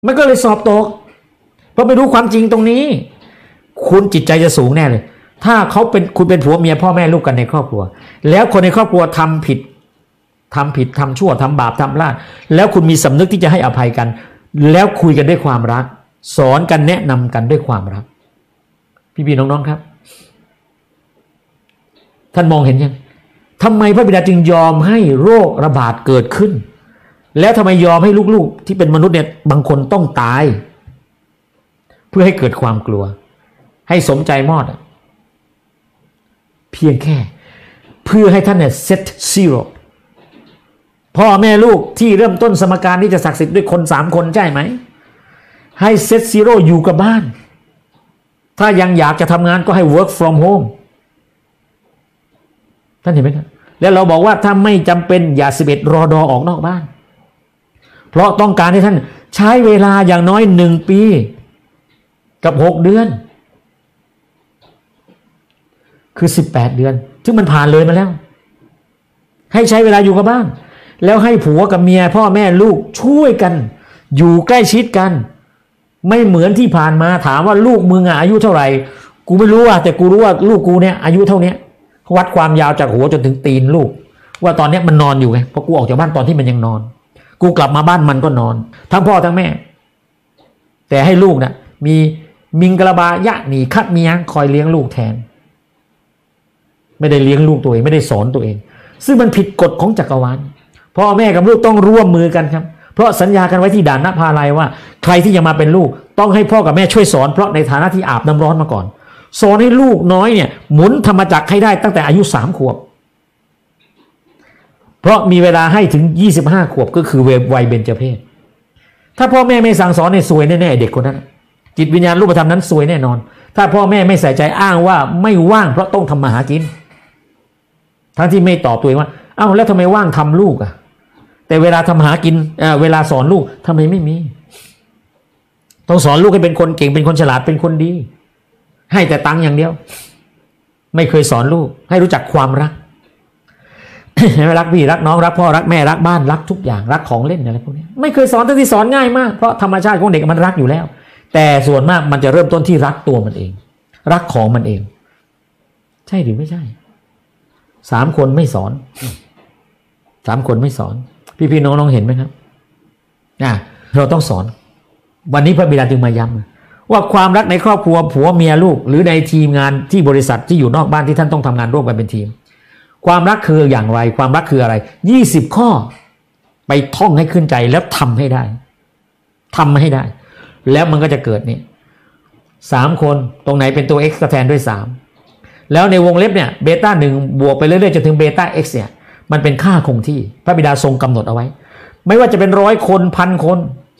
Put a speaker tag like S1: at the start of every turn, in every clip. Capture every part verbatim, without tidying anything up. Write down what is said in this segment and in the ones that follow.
S1: มันก็เลยสอบตกเพราะไม่รู้ความจริงตรงนี้คุณจิตใจจะสูงแน่เลยถ้าเขาเป็นคุณเป็นผัวเมียพ่อแม่ลูกกันในครอบครัวแล้วคนในครอบครัวทำผิดทำผิดทำชั่วทำบาปทำพลาดแล้วคุณมีสำนึกที่จะให้อภัยกันแล้วคุยกันด้วยความรักสอนกันแนะนำกันด้วยความรักพี่ๆน้องๆครับท่านมองเห็นยังทำไมพระบิดาจึงยอมให้โรคระบาดเกิดขึ้นแล้วทำไมยอมให้ลูกๆที่เป็นมนุษย์เนี่ยบางคนต้องตายเพื่อให้เกิดความกลัวให้สมใจมอดเพียงแค่เพื่อให้ท่านเนี่ยเซตซีโร่พ่อแม่ลูกที่เริ่มต้นสมการที่จะศักดิ์สิทธิ์ด้วยคนสามคนใช่ไหมให้เซตซีโร่อยู่กับบ้านถ้ายังอยากจะทำงานก็ให้ work from home ท่านเห็นไหมครับแล้วเราบอกว่าถ้าไม่จำเป็นอย่าสิบเอ็ดรอดอออกนอกบ้านเพราะต้องการให้ท่านใช้เวลาอย่างน้อยหนึ่งปีกับหกเดือนคือสิบแปดเดือนซึ่งมันผ่านเลยมาแล้วให้ใช้เวลาอยู่กับบ้านแล้วให้ผัวกับเมียพ่อแม่ลูกช่วยกันอยู่ใกล้ชิดกันไม่เหมือนที่ผ่านมาถามว่าลูกมึงอายุเท่าไหร่กูไม่รู้อ่ะแต่กูรู้ว่าลูกกูเนี่ยอายุเท่านี้วัดความยาวจากหัวจนถึงตีนลูกว่าตอนนี้มันนอนอยู่ไงเพราะกูออกจากบ้านตอนที่มันยังนอนกูกลับมาบ้านมันก็นอนทั้งพ่อทั้งแม่แต่ให้ลูกนะมีมิงกระบายะหนีคัดเมียคอยเลี้ยงลูกแทนไม่ได้เลี้ยงลูกตัวเองไม่ได้สอนตัวเองซึ่งมันผิดกฎของจักรวาลพ่อแม่กับลูกต้องร่วมมือกันครับเพราะสัญญากันไว้ที่ด่านนภาลัยว่าใครที่จะมาเป็นลูกต้องให้พ่อกับแม่ช่วยสอนเพราะในฐานะที่อาบน้ำร้อนมาก่อนสอนให้ลูกน้อยเนี่ยหมุนธรรมจักรให้ได้ตั้งแต่อายุสามขวบเพราะมีเวลาให้ถึงยี่สิบห้าขวบก็คือวัยเบญจเพสถ้าพ่อแม่ไม่สั่งสอนเนี่ยซวยแน่ๆเด็กคนนั้นจิตวิญญาณรูปธรรมนั้นซวยแน่นอนถ้าพ่อแม่ไม่ใส่ใจอ้างว่าไม่ว่างเพราะต้องทำมาหากินทั้งที่ไม่ตอบตัวเองว่าเอ้าแล้วทำไมว่างทำลูกอ่ะแต่เวลาทำหากินเอ่อเวลาสอนลูกทำไมไม่มีต้องสอนลูกให้เป็นคนเก่งเป็นคนฉลาดเป็นคนดีให้แต่ตังค์อย่างเดียวไม่เคยสอนลูกให้รู้จักความรัก รักพี่รักน้องรักพ่อรักแม่รักบ้านรักทุกอย่างรักของเล่นอะไรพวกนี้ไม่เคยสอนทั้งที่สอนง่ายมากเพราะธรรมชาติของเด็กมันรักอยู่แล้วแต่ส่วนมากมันจะเริ่มต้นที่รักตัวมันเองรักของมันเองใช่หรือไม่ใช่สามคนไม่สอนสามคนไม่สอนพี่ๆน้องๆเห็นไหมครับอ่ะเราต้องสอนวันนี้พระบิดาจึงมาย้ำว่าความรักในครอบครัวผัวเมียลูกหรือในทีมงานที่บริษัทที่อยู่นอกบ้านที่ท่านต้องทำงานร่วมกันเป็นทีมความรักคืออย่างไรความรักคืออะไรยี่สิบข้อไปท่องให้ขึ้นใจแล้วทำให้ได้ทำให้ได้แล้วมันก็จะเกิดนี่สามคนตรงไหนเป็นตัว x ก็แทนด้วยสามแล้วในวงเล็บเนี่ยเบต้าหนึ่งบวกไปเรื่อยๆจนถึงเบต้า x เนี่ยมันเป็นค่าคงที่พระบิดาทรงกำหนดเอาไว้ไม่ว่าจะเป็นร้อยคนพันคน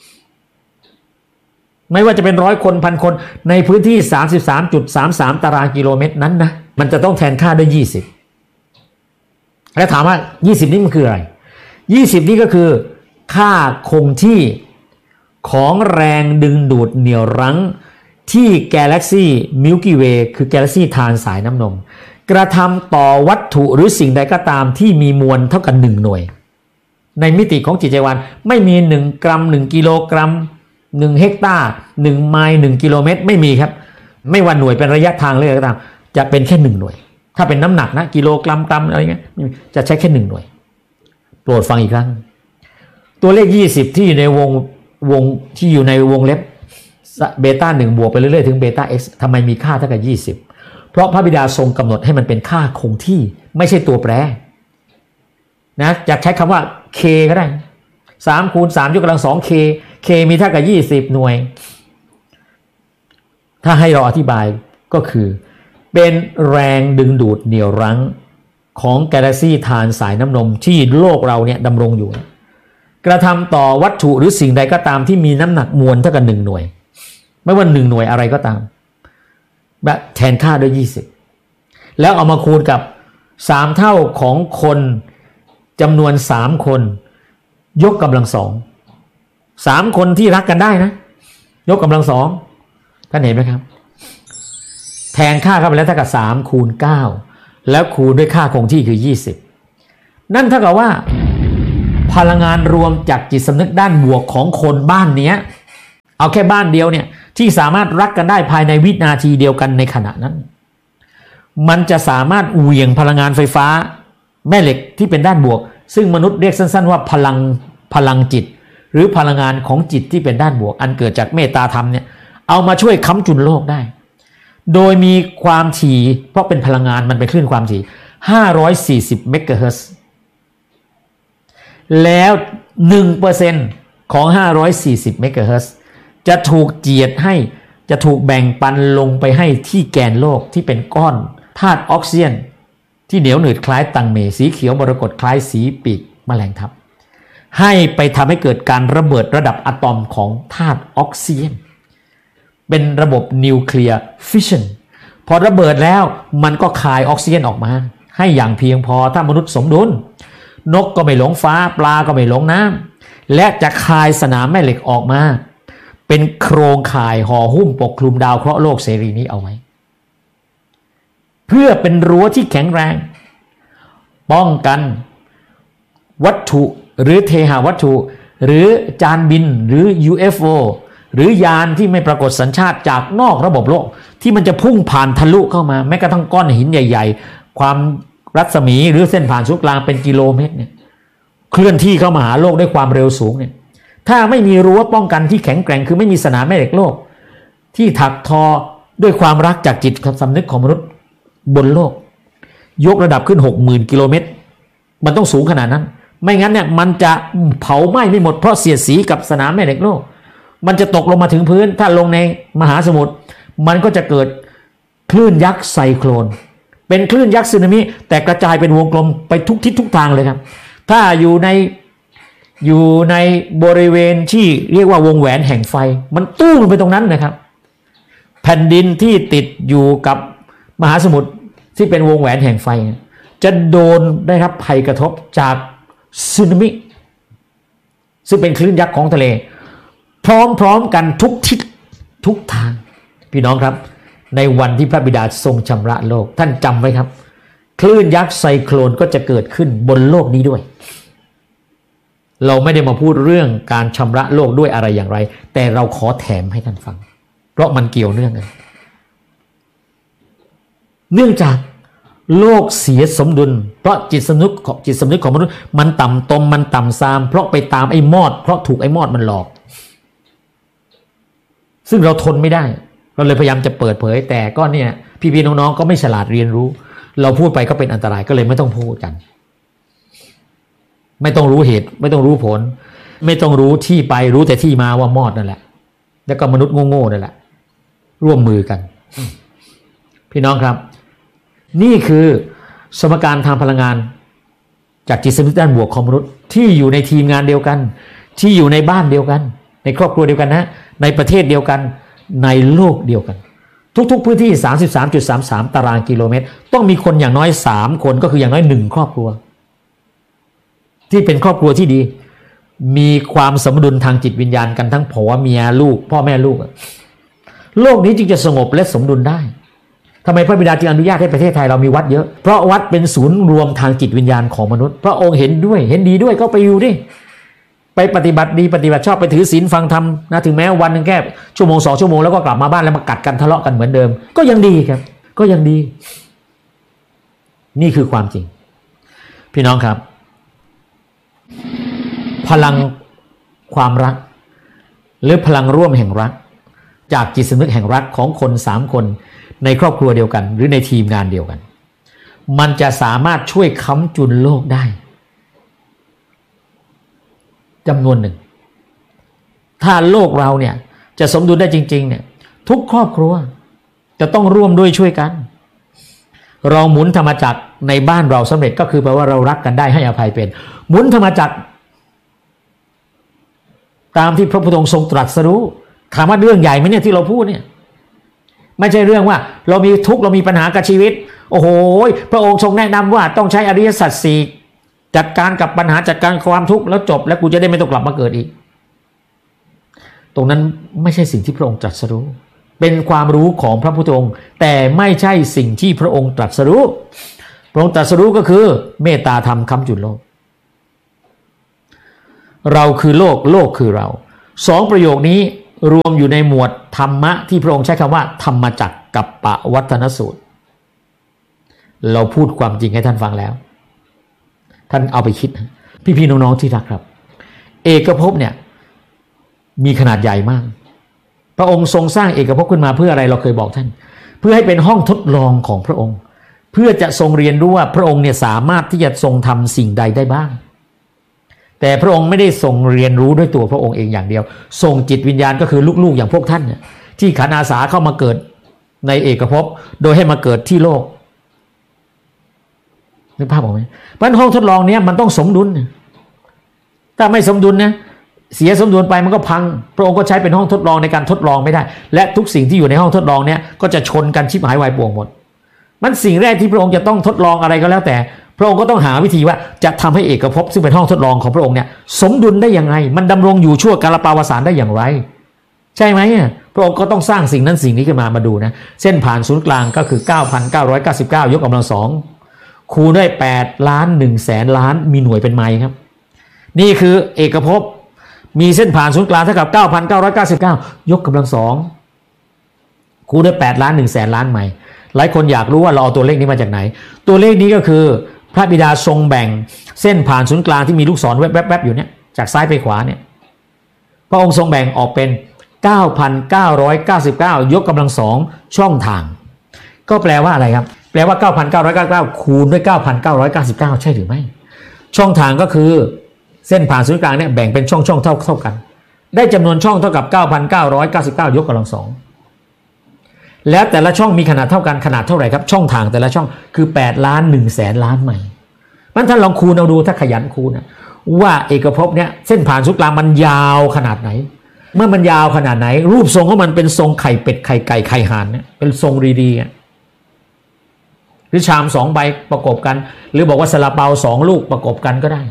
S1: ไม่ว่าจะเป็นร้อยคนพันคนในพื้นที่ สามสิบสามจุดสามสาม ตารางกิโลเมตรนั้นนะมันจะต้องแทนค่าด้วยยี่สิบแล้วถามว่ายี่สิบนี้มันคืออะไรยี่สิบนี้ก็คือค่าคงที่ของแรงดึงดูดเหนี่ยวรั้งที่กาแล็กซี่มิลกี้เวย์คือกาแล็กซี่ทานสายน้ำนมกระทำต่อวัตถุหรือสิ่งใดก็ตามที่มีมวลเท่ากันหนึ่งหน่วยในมิติของจิตใจวันไม่มีหนึ่งกรัมหนึ่งกิโลกรัมหนึ่งเฮกตาร์หนึ่งไมล์หนึ่งกิโลเมตรไม่มีครับไม่ว่าหน่วยเป็นระยะทางเลยก็ตามจะเป็นแค่หนึ่งหน่วยถ้าเป็นน้ำหนักนะกิโลกรัมกรัมอะไรเงี้ยจะใช้แค่หนึ่งหน่วยโปรดฟังอีกครั้งตัวเลขยี่สิบที่อยู่ในวงวงที่อยู่ในวงเล็บเบต้าหนึ่งบวกไปเรื่อยๆถึงเบต้า x ทำไมมีค่าเท่ากับยี่สิบเพราะพระบิดาทรงกำหนดให้มันเป็นค่าคงที่ไม่ใช่ตัวแปรนะจะใช้คำว่า k ก็ได้สามคูณสามยกกำลังสอง k k มีเท่ากับยี่สิบหน่วยถ้าให้เราอธิบายก็คือเป็นแรงดึงดูดเหนี่ยวรั้งของกาแล็กซี่ทานสายน้ำนมที่โลกเราเนี่ยดำรงอยู่กระทำต่อวัตถุหรือสิ่งใดก็ตามที่มีน้ำหนักมวลเท่ากับหนึ่งหน่วยไม่ว่าหนึ่งหน่วยอะไรก็ตามแบบแทนค่าด้วยยี่สิบแล้วเอามาคูณกับสามเท่าของคนจำนวนสามคนยกกำลังสองสามคนที่รักกันได้นะยกกำลังสองท่านเห็นไหมครับแทนค่าเข้าไปแล้วเท่ากับสามคูณเก้าแล้วคูณด้วยค่าคงที่คือยี่สิบนั่นเท่ากับว่าพลังงานรวมจากจิตสำนึกด้านบวกของคนบ้านนี้เอาแค่บ้านเดียวเนี่ยที่สามารถรักกันได้ภายในวินาทีเดียวกันในขณะนั้นมันจะสามารถเหวี่ยงพลังงานไฟฟ้าแม่เหล็กที่เป็นด้านบวกซึ่งมนุษย์เรียกสั้นๆว่าพลังพลังจิตหรือพลังงานของจิตที่เป็นด้านบวกอันเกิดจากเมตตาธรรมเนี่ยเอามาช่วยค้ำจุนโลกได้โดยมีความถี่เพราะเป็นพลังงานมันเป็นคลื่นความถี่ห้าร้อยสี่สิบเมกะเฮิรตซ์แล้ว หนึ่งเปอร์เซ็นต์ ของห้าร้อยสี่สิบเมกะเฮิรตซ์จะถูกเจียดให้จะถูกแบ่งปันลงไปให้ที่แกนโลกที่เป็นก้อนธาตุออกซิเจนที่เหนียวหนืดคล้ายตังเมสีเขียวมรกตคล้ายสีปีกแมลงทับให้ไปทำให้เกิดการระเบิดระดับอะตอมของธาตุออกซิเจนเป็นระบบนิวเคลียร์ฟิชชันพอระเบิดแล้วมันก็คายออกซิเจนออกมาให้อย่างเพียงพอถ้ามนุษย์สมดุลนกก็ไม่หลงฟ้าปลาก็ไม่หลงน้ำและจะคายสนามแม่เหล็กออกมาเป็นโครงข่ายห่อหุ้มปกคลุมดาวเคราะห์โลกเสรีนี้เอาไว้เพื่อเป็นรั้วที่แข็งแรงป้องกันวัตถุหรือเทหวัตถุหรือจานบินหรือ ยู เอฟ โอ หรือยานที่ไม่ปรากฏสัญชาติจากนอกระบบโลกที่มันจะพุ่งผ่านทะลุเข้ามาแม้กระทั่งก้อนหินใหญ่ๆความรัศมีหรือเส้นผ่านศูนย์กลางเป็นกิโลเมตรเนี่ยเคลื่อนที่เข้ามาหาโลกด้วยความเร็วสูงเนี่ยถ้าไม่มีรั้วป้องกันที่แข็งแกร่งคือไม่มีสนามแม่เหล็กโลกที่ถักทอด้วยความรักจากจิตสำนึกของมนุษย์บนโลกยกระดับขึ้น หกหมื่น กิโลเมตรมันต้องสูงขนาดนั้นไม่งั้นเนี่ยมันจะเผาไหม้ไม่หมดเพราะเสียดสีกับสนามแม่เหล็กโลกมันจะตกลงมาถึงพื้นถ้าลงในมหาสมุทรมันก็จะเกิดคลื่นยักษ์ไซโคลนเป็นคลื่นยักษ์สึนามิแต่กระจายเป็นวงกลมไปทุกทิศทุกทางเลยครับถ้าอยู่ในอยู่ในบริเวณที่เรียกว่าวงแหวนแห่งไฟมันตู้ลงไปตรงนั้นนะครับแผ่นดินที่ติดอยู่กับมหาสมุทรที่เป็นวงแหวนแห่งไฟจะโดนได้รับภัยกระทบจากสึนามิซึ่งเป็นคลื่นยักษ์ของทะเลพร้อมๆกันทุกทิศทุกทางพี่น้องครับในวันที่พระบิดาทรงชำระโลกท่านจำไว้ครับคลื่นยักษ์ไซโคลนก็จะเกิดขึ้นบนโลกนี้ด้วยเราไม่ได้มาพูดเรื่องการชำระโลกด้วยอะไรอย่างไรแต่เราขอแถมให้ท่านฟังเพราะมันเกี่ยวเนื่องกันเนื่องจากโลกเสียสมดุลเพราะจิตสำนึกของจิตสำนึกของมนุษย์มันต่ำตมมันต่ำซามเพราะไปตามไอ้มอดเพราะถูกไอ้มอดมันหลอกซึ่งเราทนไม่ได้เราเลยพยายามจะเปิดเผยแต่ก็เนี่ยพี่ๆน้องๆก็ไม่ฉลาดเรียนรู้เราพูดไปก็เป็นอันตรายก็เลยไม่ต้องพูดกันไม่ต้องรู้เหตุไม่ต้องรู้ผลไม่ต้องรู้ที่ไปรู้แต่ที่มาว่ามอดนั่นแหละแล้วก็มนุษย์โง่ๆนั่นแหละร่วมมือกันพี่น้องครับนี่คือสมการทางพลังงานจากจิตสำนึกด้านบวกของมนุษย์ที่อยู่ในทีมงานเดียวกันที่อยู่ในบ้านเดียวกันในครอบครัวเดียวกันนะในประเทศเดียวกันในโลกเดียวกันทุกๆพื้นที่ สามสิบสามจุดสามสาม ตารางกิโลเมตรต้องมีคนอย่างน้อยสามคนก็คืออย่างน้อยหนึ่งครอบครัวที่เป็นครอบครัวที่ดีมีความสมดุลทางจิตวิญญาณกันทั้งผัวเมียลูกพ่อแม่ลูกโลกนี้จึงจะสงบและสมดุลได้ทำไมพระบิดาจึงอนุญาตให้ประเทศไทยเรามีวัดเยอะเพราะวัดเป็นศูนย์รวมทางจิตวิญญาณของมนุษย์พระองค์เห็นด้วยเห็นดีด้วยก็ไปอยู่ดิไปปฏิบัติดีปฏิบัติชอบไปถือศีลฟังธรรมนะถึงแม้วันนึงแค่ชั่วโมงสองชั่วโมงแล้วก็กลับมาบ้านแล้วมากัดกันทะเลาะกันเหมือนเดิมก็ยังดีครับก็ยังดีนี่คือความจริงพี่น้องครับพลังความรักหรือพลังร่วมแห่งรักจากจิตสำนึกแห่งรักของคนสามคนในครอบครัวเดียวกันหรือในทีมงานเดียวกันมันจะสามารถช่วยค้ำจุนโลกได้จำนวนหนึ่งถ้าโลกเราเนี่ยจะสมดุลได้จริงๆเนี่ยทุกครอบครัวจะต้องร่วมด้วยช่วยกันเราหมุนธรรมจักรในบ้านเราสำเร็จก็คือแปลว่าเรารักกันได้ให้อภัยเป็นหมุนธรรมจักรตามที่พระพุทธองค์ทรงตรัสรู้ถามว่าเรื่องใหญ่ไหมเนี่ยที่เราพูดเนี่ยไม่ใช่เรื่องว่าเรามีทุกข์เรามีปัญหากับชีวิตโอ้โหพระองค์ทรงแนะนำว่าต้องใช้อริยสัจสี่จัดการกับปัญหาจัดการความทุกข์แล้วจบแล้วกูจะได้ไม่ต้องกลับมาเกิดอีกตรงนั้นไม่ใช่สิ่งที่พระองค์ตรัสรู้เป็นความรู้ของพระพุทธองค์แต่ไม่ใช่สิ่งที่พระองค์ตรัสรู้พระองค์ตรัสรู้ก็คือเมตตาธรรมค้ำจุนโลกเราคือโลกโลกคือเราสองประโยคนี้รวมอยู่ในหมวดธรรมะที่พระองค์ใช้คำว่าธรรมจักรกัปปวัฏฏนสูตรเราพูดความจริงให้ท่านฟังแล้วท่านเอาไปคิดพี่ๆน้องๆที่รักครับเอกภพเนี่ยมีขนาดใหญ่มากพระองค์ทรงสร้างเอกภพขึ้นมาเพื่ออะไรเราเคยบอกท่านเพื่อให้เป็นห้องทดลองของพระองค์เพื่อจะทรงเรียนรู้ว่าพระองค์เนี่ยสามารถที่จะทรงทำสิ่งใดได้บ้างแต่พระองค์ไม่ได้ทรงเรียนรู้ด้วยตัวพระองค์เองอย่างเดียวทรงจิตวิญญาณก็คือลูกๆอย่างพวกท่านเนี่ยที่ขันอาสาเข้ามาเกิดในเอกภพโดยให้มาเกิดที่โลกนึกภาพออกไหมเพราะห้องทดลองเนี้ยมันต้องสมดุลถ้าไม่สมดุลนะเสียสมดุลไปมันก็พังพระองค์ก็ใช้เป็นห้องทดลองในการทดลองไม่ได้และทุกสิ่งที่อยู่ในห้องทดลองเนี้ยก็จะชนกันชิบหายวายป่วงหมดมันสิ่งแรกที่พระองค์จะต้องทดลองอะไรก็แล้วแต่พระองค์ก็ต้องหาวิธีว่าจะทำให้เอกภพซึ่งเป็นห้องทดลองของพระองค์เนี่ยสมดุลได้อย่างไรมันดำรงอยู่ชั่วกาลปาวสานได้อย่างไรใช่ไหมพระองค์ก็ต้องสร้างสิ่งนั้นสิ่งนี้ขึ้นมามาดูนะเส้นผ่านศูนย์กลางก็คือ เก้าพันเก้าร้อยเก้าสิบเก้า ยกกำลังสองคูณด้วยแปดล้านหนึ่งแสนล้านมีหน่วยเป็นไมล์ครับนี่คือเอกภพมีเส้นผ่านศูนย์กลางเท่ากับ เก้าพันเก้าร้อยเก้าสิบเก้า ยกกำลังสองคูณด้วยแปดล้านหนึ่งแสนล้านไมล์หลายคนอยากรู้ว่าเราเอาตัวเลขนี้มาจากไหนตัวเลขนี้ก็คือพระบิดาทรงแบ่งเส้นผ่านศูนย์กลางที่มีลูกศรแวบๆอยู่เนี่ยจากซ้ายไปขวาเนี่ยพระองค์ทรงแบ่งออกเป็น เก้าพันเก้าร้อยเก้าสิบเก้า ยกกำลังสองช่องทางก็แปลว่าอะไรครับแปลว่า เก้าพันเก้าร้อยเก้าสิบเก้า คูณด้วย เก้าพันเก้าร้อยเก้าสิบเก้า ใช่หรือไม่ช่องทางก็คือเส้นผ่านศูนย์กลางเนี่ยแบ่งเป็นช่องๆเท่าเท่ากันได้จำนวนช่องเท่ากับ เก้าพันเก้าร้อยเก้าสิบเก้า ยกกำลังสองแล้วแต่ละช่องมีขนาดเท่ากันขนาดเท่าไหร่ครับช่องทางแต่ละช่องคือแปดล้านหนึ่งแสนล้านไมล์มันท่านลองคูณเอาดูถ้าขยันคูณนะว่าเอกภพเนี่ยเส้นผ่านศูนย์กลางมันยาวขนาดไหนเมื่อมันยาวขนาดไหนรูปทรงของมันเป็นทรงไข่เป็ดไข่ไก่ไข่ห่านเนี่ยเป็นทรงดีๆหรือชามสองใบประกบกันหรือบอกว่าซาลาเปาสองลูกประกบกันก็ได้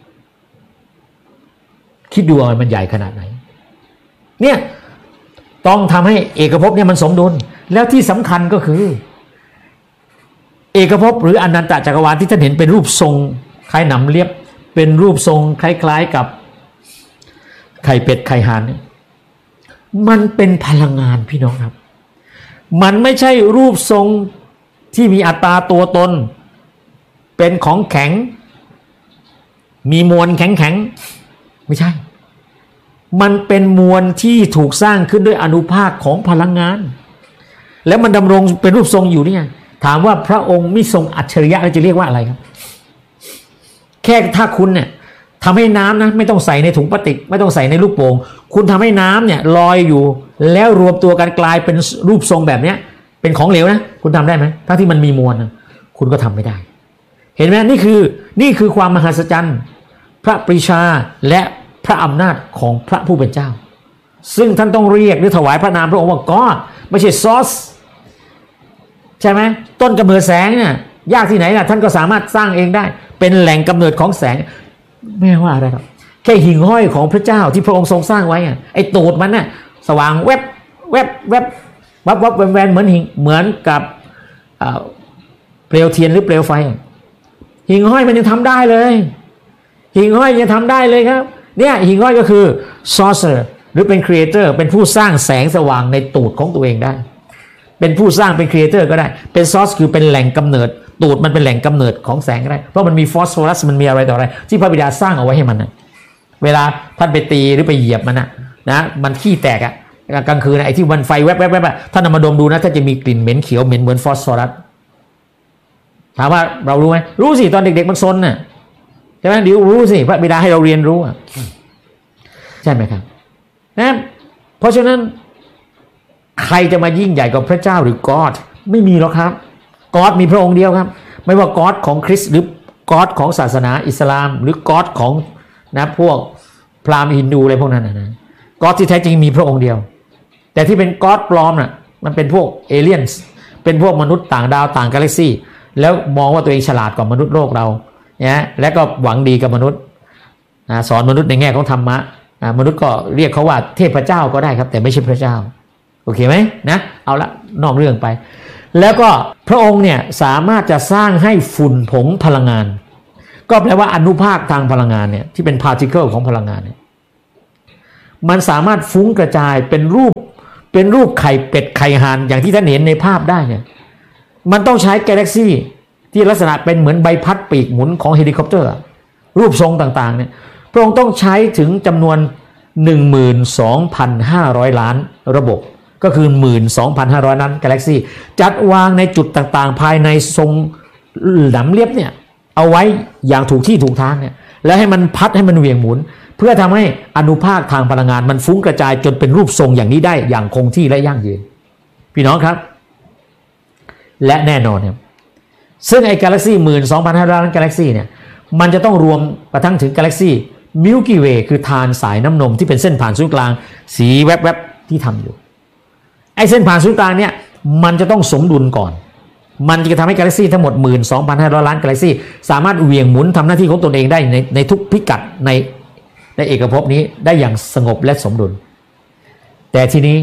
S1: คิดดูว่ามันใหญ่ขนาดไหนเนี่ยต้องทำให้เอกภพเนี่ยมันสมดุลแล้วที่สำคัญก็คือเอกภพหรืออนันตจักรวาลที่ท่านเห็นเป็นรูปทรงคล้ายหนำเลียบเป็นรูปทรงคล้ายๆกับไข่เป็ดไข่ห่านเนี่ยมันเป็นพลังงานพี่น้องครับมันไม่ใช่รูปทรงที่มีอัตราตัวตนเป็นของแข็งมีมวลแข็งๆไม่ใช่มันเป็นมวลที่ถูกสร้างขึ้นด้วยอนุภาคของพลังงานแล้วมันดำรงเป็นรูปทรงอยู่เนี่ยถามว่าพระองค์ไม่ทรงอัจฉริยะจะเรียกว่าอะไรครับแค่ถ้าคุณเนี่ยทำให้น้ำนะไม่ต้องใส่ในถุงพลาสติกไม่ต้องใส่ในลูกโป่งคุณทำให้น้ำเนี่ยลอยอยู่แล้วรวมตัวกันกลายเป็นรูปทรงแบบเนี้ยเป็นของเหลวนะคุณทำได้ไหมทั้งที่มันมีมวลคุณก็ทำไม่ได้เห็นไหมนี่คือนี่คือความมหัศจรรย์พระปรีชาและพระอำนาจของพระผู้เป็นเจ้าซึ่งท่านต้องเรียกหรือถวายพระนามพระองค์ว่าก็อดไม่ใช่ซอสใช่ไหมต้นกำเนิดแสงเนี่ยยากที่ไหนล่ะท่านก็สามารถสร้างเองได้เป็นแหล่งกำเนิดของแสงไม่ว่าอะไรหรอกแค่หิ่งห้อยของพระเจ้าที่พระองค์ทรงสร้างไว้อะไอ้ตูดมันน่ะสว่างแวบแวบแวบวับวับแวมแวมเหมือนหิ่งเหมือนกับเปลวเทียนหรือเปลวไฟหิ่งห้อยมันยังทำได้เลยหิ่งห้อยยังทำได้เลยครับเนี่ยหิ่งห้อยก็คือ sorcerer หรือเป็น creator เป็นผู้สร้างแสงสว่างในตูดของตัวเองได้เป็นผู้สร้างเป็น creator ก็ได้เป็น source คือเป็นแหล่งกำเนิดตูดมันเป็นแหล่งกำเนิดของแสงก็ได้เพราะมันมีฟอสฟอรัสมันมีอะไรต่ออะไรที่พระบิดาสร้างเอาไว้ให้มันนะเวลาท่านไปตีหรือไปเหยียบมันนะนะมันขี้แตกอะกลางคืนไอ้ที่มันไฟแวบแวบแวบท่านเอามาดมดูนะท่านจะมีกลิ่นเหม็นเขียวเหม็นเหมือนฟอสฟอรัสถามว่าเรารู้ไหมรู้สิตอนเด็กๆมันซนน่ะใช่ไหมเดี๋ยวรู้สิพระบิดาให้เราเรียนรู้อ่ะใช่ไหมครับนะเพราะฉะนั้นใครจะมายิ่งใหญ่กว่าพระเจ้าหรือก็อดไม่มีหรอกครับก็อดมีพระองค์เดียวครับไม่ว่าก็อดของคริสต์หรือก็อดของศาสนาอิสลามหรือก็อดของนะพวกพราหมณ์ฮินดูอะไรพวกนั้นนะก็อดที่แท้จริงมีพระองค์เดียวแต่ที่เป็นก็อดปลอมน่ะมันเป็นพวกเอเลี่ยนส์เป็นพวกมนุษย์ต่างดาวต่างกาแล็กซี่แล้วมองว่าตัวเองฉลาดกว่ามนุษย์โลกเราเนี่ยและก็หวังดีกับมนุษย์สอนมนุษย์ในแง่ของธรรมะมนุษย์ก็เรียกเขาว่าเทพเจ้าก็ได้ครับแต่ไม่ใช่พระเจ้าโอเคไหมนะเอาละนอกเรื่องไปแล้วก็พระองค์เนี่ยสามารถจะสร้างให้ฝุ่นผงพลังงานก็แปลว่าอนุภาคทางพลังงานเนี่ยที่เป็นพาร์ติเคิลของพลังงานเนี่ยมันสามารถฟุ้งกระจายเป็นรูปเป็นรูปไข่เป็ดไข่ห่านอย่างที่ท่านเห็นในภาพได้เนี่ยมันต้องใช้กาแล็กซี่ที่ลักษณะเป็นเหมือนใบพัดปีกหมุนของเฮลิคอปเตอร์รูปทรงต่างๆเนี่ยพระองค์ต้องใช้ถึงจำนวน หนึ่งหมื่นสองพันห้าร้อย ล้านระบบก็คือ หนึ่งหมื่นสองพันห้าร้อย ล้านกาแล็กซี่จัดวางในจุดต่างๆภายในทรงหนามเลียบเนี่ยเอาไว้อย่างถูกที่ถูกทางเนี่ยแล้วให้มันพัดให้มันเหวี่ยงหมุนเพื่อทำให้อนุภาคทางพลังงานมันฟุ้งกระจายจนเป็นรูปทรงอย่างนี้ได้อย่างคงที่และยั่งยืนพี่น้องครับและแน่นอนเนี่ยซึ่งไอ้กาแล็กซี่ หนึ่งหมื่นสองพันห้าร้อย ล้านกาแล็กซี่เนี่ยมันจะต้องรวมกระทั่งถึงกาแล็กซี่มิลกี้เวย์คือทานสายน้ำนมที่เป็นเส้นผ่านศูนย์กลางสีแวบๆที่ทำอยู่ไอ้เส้นผ่านศูนย์กลางเนี่ยมันจะต้องสมดุลก่อนมันจะทำให้กาแล็กซี่ทั้งหมด หนึ่งหมื่นสองพันห้าร้อย ล้านกาแล็กซี่สามารถเหวี่ยงหมุนทำหน้าที่ของตนเองได้ในในทุกพิกัดในในเอกภพนี้ได้อย่างสงบและสมดุลแต่ทีนี้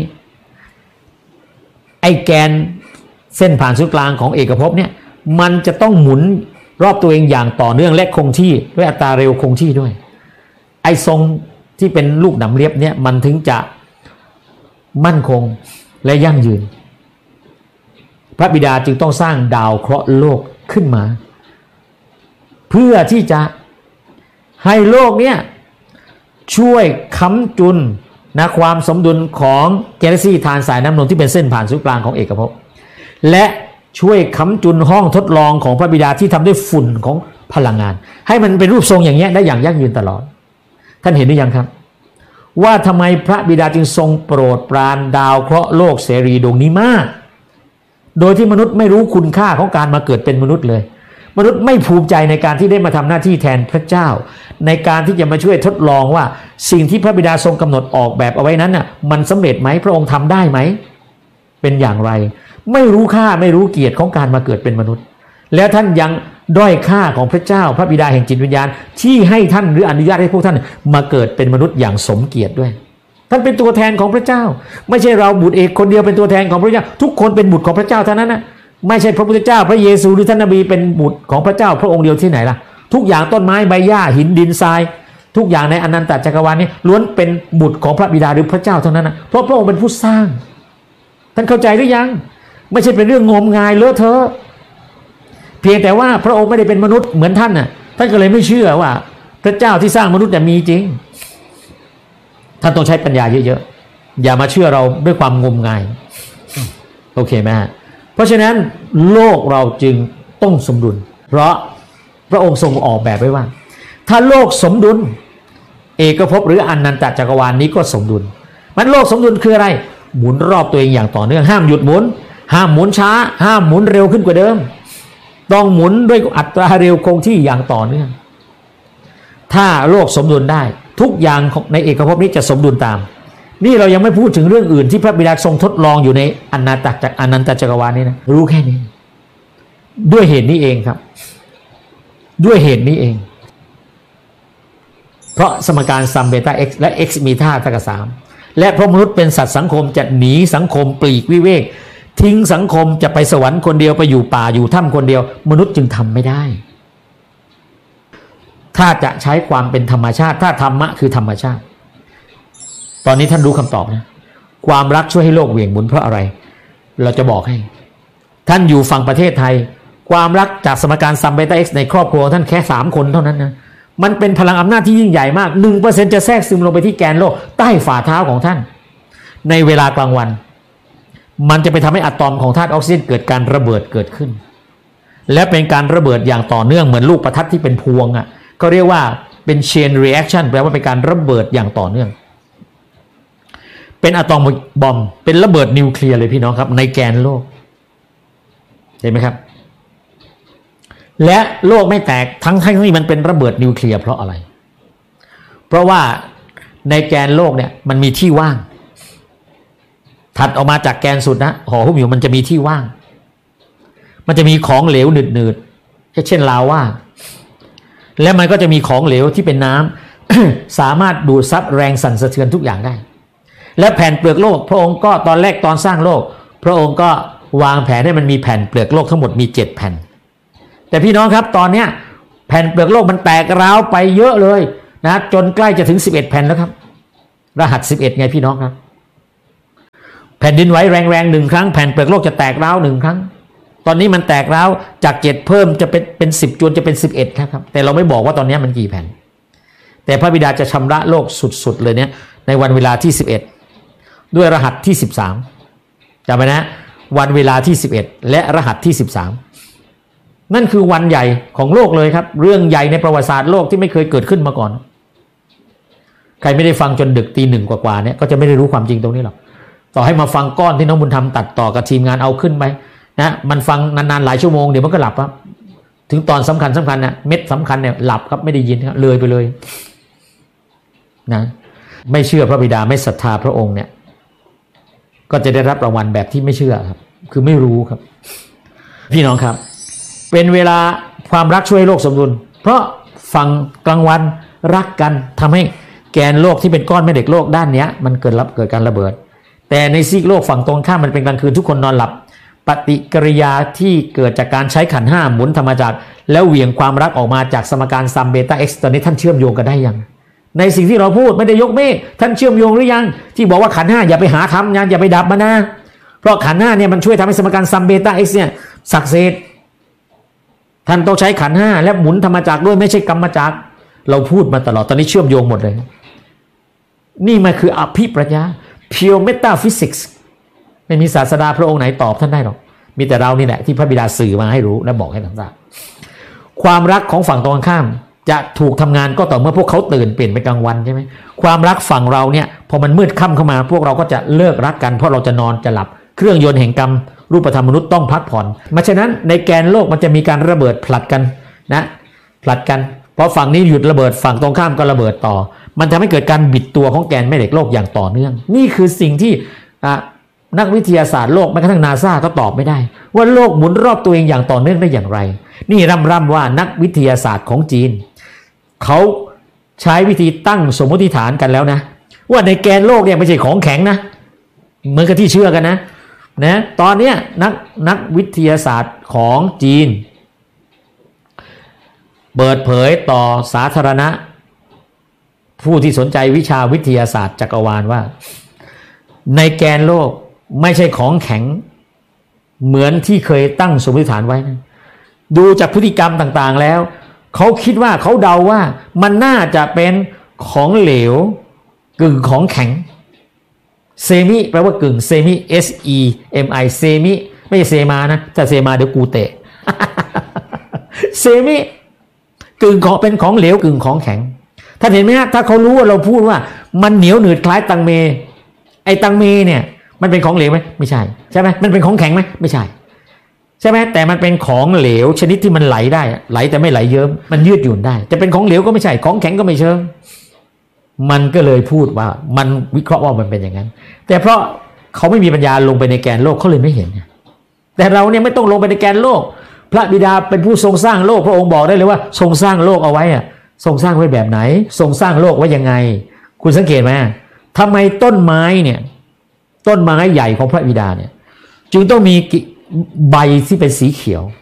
S1: ไอ้แกนเส้นผ่านศูนย์กลางของเอกภพเนี่ยมันจะต้องหมุนรอบตัวเองอย่างต่อเนื่องและคงที่ด้วยอัตราเร็วคงที่ด้วยไอ้ทรงที่เป็นลูกหนามเรียบเนี่ยมันถึงจะมั่นคงและยั่งยืนพระบิดาจึงต้องสร้างดาวเคราะห์โลกขึ้นมาเพื่อที่จะให้โลกเนี่ยช่วยค้ำจุนนะความสมดุลของกาแล็กซี่ทานสายน้ำนมที่เป็นเส้นผ่านศูนย์กลางของเอกภพและช่วยค้ำจุนห้องทดลองของพระบิดาที่ทำด้วยฝุ่นของพลังงานให้มันเป็นรูปทรงอย่างเงี้ยได้อย่างยั่งยืนตลอดท่านเห็นหรือยังครับว่าทำไมพระบิดาจึงทรงโปรดปรานดาวเคราะห์โลกเสรีดวงนี้มากโดยที่มนุษย์ไม่รู้คุณค่าของการมาเกิดเป็นมนุษย์เลยมนุษย์ไม่ภูมิใจในการที่ได้มาทำหน้าที่แทนพระเจ้าในการที่จะมาช่วยทดลองว่าสิ่งที่พระบิดาทรงกำหนดออกแบบเอาไว้นั้นน่ะมันสำเร็จไหมพระองค์ทำได้ไหมเป็นอย่างไรไม่รู้ค่าไม่รู้เกียรติของการมาเกิดเป็นมนุษย์แล้วท่านยังด้อยค่าของพระเจ้าพระบิดาแห่งจิตวิญญาณที่ให้ท่านหรืออนุญาตให้พวกท่านมาเกิดเป็นมนุษย์อย่างสมเกียรติด้วยท่านเป็นตัวแทนของพระเจ้าไม่ใช่เราบุตรเอกคนเดียวเป็นตัวแทนของพระเจ้าทุกคนเป็นบุตรของพระเจ้าเท่านั้นนะไม่ใช่พระพุทธเจ้าพระเยซูหรือท่านนบีเป็นบุตรของพระเจ้าพระองค์เดียวที่ไหนล่ะทุกอย่างต้นไม้ใบหญ้าหินดินทรายทุกอย่างในอนันตจักรวาลนี้ล้วนเป็นบุตรของพระบิดาหรือพระเจ้าเท่านั้นนะเพราะพระองค์เป็นผู้สร้างท่านเข้าใจหรือยังไม่ใช่เป็นเรื่องงมงายเลอะเทอะเพียงแต่ว่าพระองค์ไม่ได้เป็นมนุษย์เหมือนท่านน่ะท่านก็เลยไม่เชื่อว่าพระเจ้าที่สร้างมนุษย์แต่มีจริงท่านต้องใช้ปัญญาเยอะๆอย่ามาเชื่อเราด้วยความงมงายโอเคไหมฮะเพราะฉะนั้นโลกเราจึงต้องสมดุลเพราะพระองค์ทรงออกแบบไว้ว่าถ้าโลกสมดุลเอกภพหรืออนันตจักรวาลนี้ก็สมดุลมันโลกสมดุลคืออะไรหมุนรอบตัวเองอย่างต่อเนื่องห้ามหยุดหมุนห้ามหมุนช้าห้ามหมุนเร็วขึ้นกว่าเดิมต้องหมุนด้วยอัตราเร็วคงที่อย่างต่อเนื่องถ้าโลกสมดุลได้ทุกอย่างในเอกภพนี้จะสมดุลตามนี่เรายังไม่พูดถึงเรื่องอื่นที่พระบิดาทรงทดลองอยู่ในอนันตจักรอนันตจักรวาลนี้นะรู้แค่นี้ด้วยเหตุนี้เองครับด้วยเหตุนี้เองเพราะสมการซัมเบต้า x และ x มีท่าเท่ากับสามและเพราะมนุษย์เป็นสัตว์สังคมจะหนีสังคมปลีกวิเวกทิ้งสังคมจะไปสวรรค์คนเดียวไปอยู่ป่าอยู่ถ้ำคนเดียวมนุษย์จึงทำไม่ได้ถ้าจะใช้ความเป็นธรรมชาติถ้าธรรมะคือธรรมชาติตอนนี้ท่านรู้คำตอบนะความรักช่วยให้โลกเหวี่ยงหมุนเพราะอะไรเราจะบอกให้ท่านอยู่ฝั่งประเทศไทยความรักจากสมการซัมเบต้า x ในครอบครัวท่านแค่สามคนเท่านั้นนะมันเป็นพลังอำนาจที่ยิ่งใหญ่มาก หนึ่งเปอร์เซ็นต์ จะแทรกซึมลงไปที่แกนโลกใต้ฝ่าเท้าของท่านในเวลากลางวันมันจะไปทำให้อะตอมของธาตุออกซิเจนเกิดการระเบิดเกิดขึ้นและเป็นการระเบิดอย่างต่อเนื่องเหมือนลูกประทัดที่เป็นพวงอ่ะก็เรียกว่าเป็น chain reaction แปลว่าเป็นการระเบิดอย่างต่อเนื่องเป็นอะตอมบอมเป็นระเบิดนิวเคลียร์เลยพี่น้องครับในแกนโลกเห็นไหมครับและโลกไม่แตกทั้งทั้งที่มันเป็นระเบิดนิวเคลียร์เพราะอะไรเพราะว่าในแกนโลกเนี่ยมันมีที่ว่างถัดออกมาจากแกนสุดนะห่อหุ้มอยู่มันจะมีที่ว่างมันจะมีของเหลวหนืดๆเช่นลาวาและมันก็จะมีของเหลวที่เป็นน้ำ สามารถดูดซับแรงสั่นสะเทือนทุกอย่างได้และแผ่นเปลือกโลกพระองค์ก็ตอนแรกตอนสร้างโลกพระองค์ก็วางแผนให้มันมีแผ่นเปลือกโลกทั้งหมดมีเจ็ดแผ่นแต่พี่น้องครับตอนเนี้ยแผ่นเปลือกโลกมันแตกร้าวไปเยอะเลยนะจนใกล้จะถึงสิบเอ็ดแผ่นแล้วครับรหัสสิบเอ็ดไงพี่น้องครับแผ่นดินไหวแรงๆหนึ่งครั้งแผ่นเปลือกโลกจะแตกร้าวหนึ่งครั้งตอนนี้มันแตกร้าวจากเจ็ดเพิ่มจะเป็นเป็นสิบจนจะเป็นสิบเอ็ดครับแต่เราไม่บอกว่าตอนนี้มันกี่แผ่นแต่พระบิดาจะชำระโลกสุดๆเลยเนี่ยในวันเวลาที่สิบเอ็ดด้วยรหัสที่สิบสามจำไว้นะวันเวลาที่สิบเอ็ดและรหัสที่สิบสามนั่นคือวันใหญ่ของโลกเลยครับเรื่องใหญ่ในประวัติศาสตร์โลกที่ไม่เคยเกิดขึ้นมาก่อนใครไม่ได้ฟังจนดึกตีหนึ่งกว่าๆเนี่ยก็จะไม่ได้รู้ความจริงตรงนี้หรอกต่อให้มาฟังก้อนที่น้องบุญธรรมตัดต่อกับทีมงานเอาขึ้นไปนะมันฟังนานๆหลายชั่วโมงเดี๋ยวมันก็หลับครับถึงตอนสำคัญสำคัญเนี่ยเม็ดสำคัญเนี่ยหลับครับไม่ได้ยินครับเลยไปเลยนะไม่เชื่อพระบิดาไม่ศรัทธาพระองค์เนี่ยก็จะได้รับรางวัลแบบที่ไม่เชื่อครับคือไม่รู้ครับพี่น้องครับเป็นเวลาความรักช่วยโลกสมดุลเพราะฝั่งกลางวันรักกันทำให้แกนโลกที่เป็นก้อนแม่เหล็กโลกด้านนี้มันเกิดรับเกิดการระเบิดแต่ในซีกโลกฝั่งตรงข้ามมันเป็นกลางคืนทุกคนนอนหลับปฏิกิริยาที่เกิดจากการใช้ขันธ์ห้าหมุนธรรมจักรแล้วเหวี่ยงความรักออกมาจากสมการซัมเบต้าเอ็กซ์ตอนนี้ท่านเชื่อมโยงกันได้ยังในสิ่งที่เราพูดไม่ได้ยกเมฆท่านเชื่อมโยงหรือยังที่บอกว่าขันธ์ห้าอย่าไปหาทำอย่าไปดับมันนะเพราะขันธ์ห้าเนี่ยมันช่วยทำให้สมการซัมเบต้าเอ็กซ์เนี่ยศักดิ์สิทธิ์ท่านต้องใช้ขันธ์ห้าและหมุนธรรมจักรด้วยไม่ใช่กรรมจักรเราพูดมาตลอดตอนนี้เชื่อมโยงหมดเลยนี่มันคืออภิปรัชญา pure metaphysics ไม่มีศาสดาพระองค์ไหนตอบท่านได้หรอกมีแต่เรานี่แหละที่พระบิดาสื่อมาให้รู้และบอกให้ท่านทราบความรักของฝั่งตรงข้ามจะถูกทำงานก็ต่อเมื่อพวกเขาตื่นเปลี่ยนไปกลางวันใช่ไหมความรักฝั่งเราเนี่ยพอมันมืดค่ำเข้ามาพวกเราก็จะเลิกรักกันเพราะเราจะนอนจะหลับเครื่องยนต์แห่งกรรมรูปธรรมมนุษย์ต้องพักผ่อนมาฉะนั้นในแกนโลกมันจะมีการระเบิดผลัดกันนะผลัดกันเพราะฝั่งนี้หยุดระเบิดฝั่งตรงข้ามก็ระเบิดต่อมันทำให้เกิดการบิดตัวของแกนแม่เหล็กโลกอย่างต่อเนื่องนี่คือสิ่งที่นักวิทยาศาสตร์โลกแม้กระทั่งนาซาก็ตอบไม่ได้ว่าโลกหมุนรอบตัวเองอย่างต่อเนื่องได้อย่างไรนี่ร่ำๆว่านักวิทยาศาสตร์ของจีนเขาใช้วิธีตั้งสมมติฐานกันแล้วนะว่าในแกนโลกเนี่ยไม่ใช่ของแข็งนะเหมือนกับที่เชื่อกันนะนะตอนนี้นักนักวิทยาศาสตร์ของจีนเปิดเผยต่อสาธารณะผู้ที่สนใจวิชาวิทยาศาสตร์จักรวาลว่าในแกนโลกไม่ใช่ของแข็งเหมือนที่เคยตั้งสมมติฐานไว้นะดูจากพฤติกรรมต่างๆแล้วเขาคิดว่าเขาเดาว่ามันน่าจะเป็นของเหลวกึ่งของแข็งเซมิแปลว่ากึ่งเซมิ S E M I เซมิไม่ใช่เซมานะถ้าเซมาเดี๋ยวกูเตะ เซมิกึ่งของเป็นของเหลวกึ่งของแข็งท่านเห็นไหมฮะถ้าเขารู้ว่าเราพูดว่ามันเหนียวหนืดคล้ายตังเมไอ้ตังเมเนี่ยมันเป็นของเหลวไหมไม่ใช่ใช่ไหมมันเป็นของแข็งไหมไม่ใช่ใช่ไหมแต่มันเป็นของเหลวชนิดที่มันไหลได้ไหลแต่ไม่ไหลเยิ้มมันยืดหยุ่นได้จะเป็นของเหลวก็ไม่ใช่ของแข็งก็ไม่เชิงมันก็เลยพูดว่ามันวิเคราะห์ว่ามันเป็นอย่างนั้นแต่เพราะเขาไม่มีปัญญาลงไปในแกนโลกเขาเลยไม่เห็นแต่เราเนี่ยไม่ต้องลงไปในแกนโลกพระบิดาเป็นผู้ทรงสร้างโลกพระองค์บอกได้เลยว่าทรงสร้างโลกเอาไว้อะทรงสร้างไว้แบบไหนทรงสร้างโลกไว้ยังไงคุณสังเกตไหมทำไมต้นไม้เนี่ยต้นไม้ใหญ่ของพระบิดาเนี่ยจึงต้องมีใบที่เป็นสีเขียว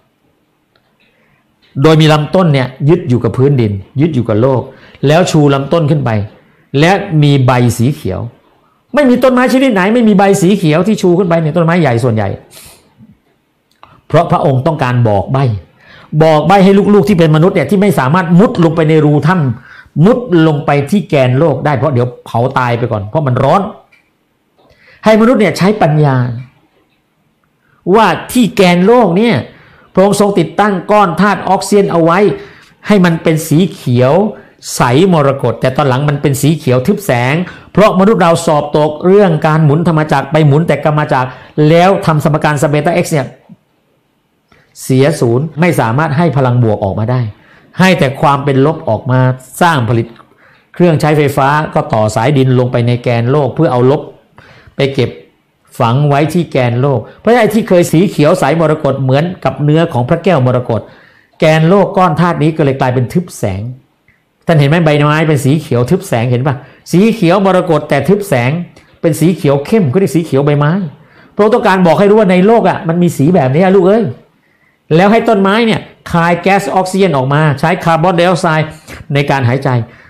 S1: โดยมีลำต้นเนี่ยยึดอยู่กับพื้นดินยึดอยู่กับโลกแล้วชูลำต้นขึ้นไปและมีใบสีเขียวไม่มีต้นไม้ชนิดไหนไม่มีใบสีเขียวที่ชูขึ้นไปเนี่ยต้นไม้ใหญ่ส่วนใหญ่เพราะพระองค์ต้องการบอกใบบอกใบให้ลูกๆที่เป็นมนุษย์เนี่ยที่ไม่สามารถมุดลงไปในรูถ้ำมุดลงไปที่แกนโลกได้เพราะเดี๋ยวเผาตายไปก่อนเพราะมันร้อนให้มนุษย์เนี่ยใช้ปัญญาว่าที่แกนโลกเนี่ยพระองค์ทรงติดตั้งก้อนธาตุออกซิเจนเอาไว้ให้มันเป็นสีเขียวใสมรกตแต่ตอนหลังมันเป็นสีเขียวทึบแสงเพราะมนุษย์เราสอบตกเรื่องการหมุนธรรมจักรไปหมุนแต่กรรมจักรแล้วทำสมการซัมเบต้าเอ็กซ์เนี่ยเสียศูนย์ไม่สามารถให้พลังบวกออกมาได้ให้แต่ความเป็นลบออกมาสร้างผลิตเครื่องใช้ไฟฟ้าก็ต่อสายดินลงไปในแกนโลกเพื่อเอาลบไปเก็บฝังไว้ที่แกนโลกเพราะไอ้ที่เคยสีเขียวใสมรกตเหมือนกับเนื้อของพระแก้วมรกตแกนโลกก้อนธาตุนี้ก็เลยกลายเป็นทึบแสงท่านเห็นไหมใบไม้เป็นสีเขียวทึบแสงเห็นปะสีเขียวมรกตแต่ทึบแสงเป็นสีเขียวเข้มก็เรียกสีเขียวใบไม้เพราะต้องการบอกให้รู้ว่าในโลกอ่ะมันมีสีแบบนี้ลูกเอ้ยแล้วให้ต้นไม้เนี่ยคายแก๊สออกซิเจนออกมาใช้คาร์บอนไดออกไซด์ในการหายใจ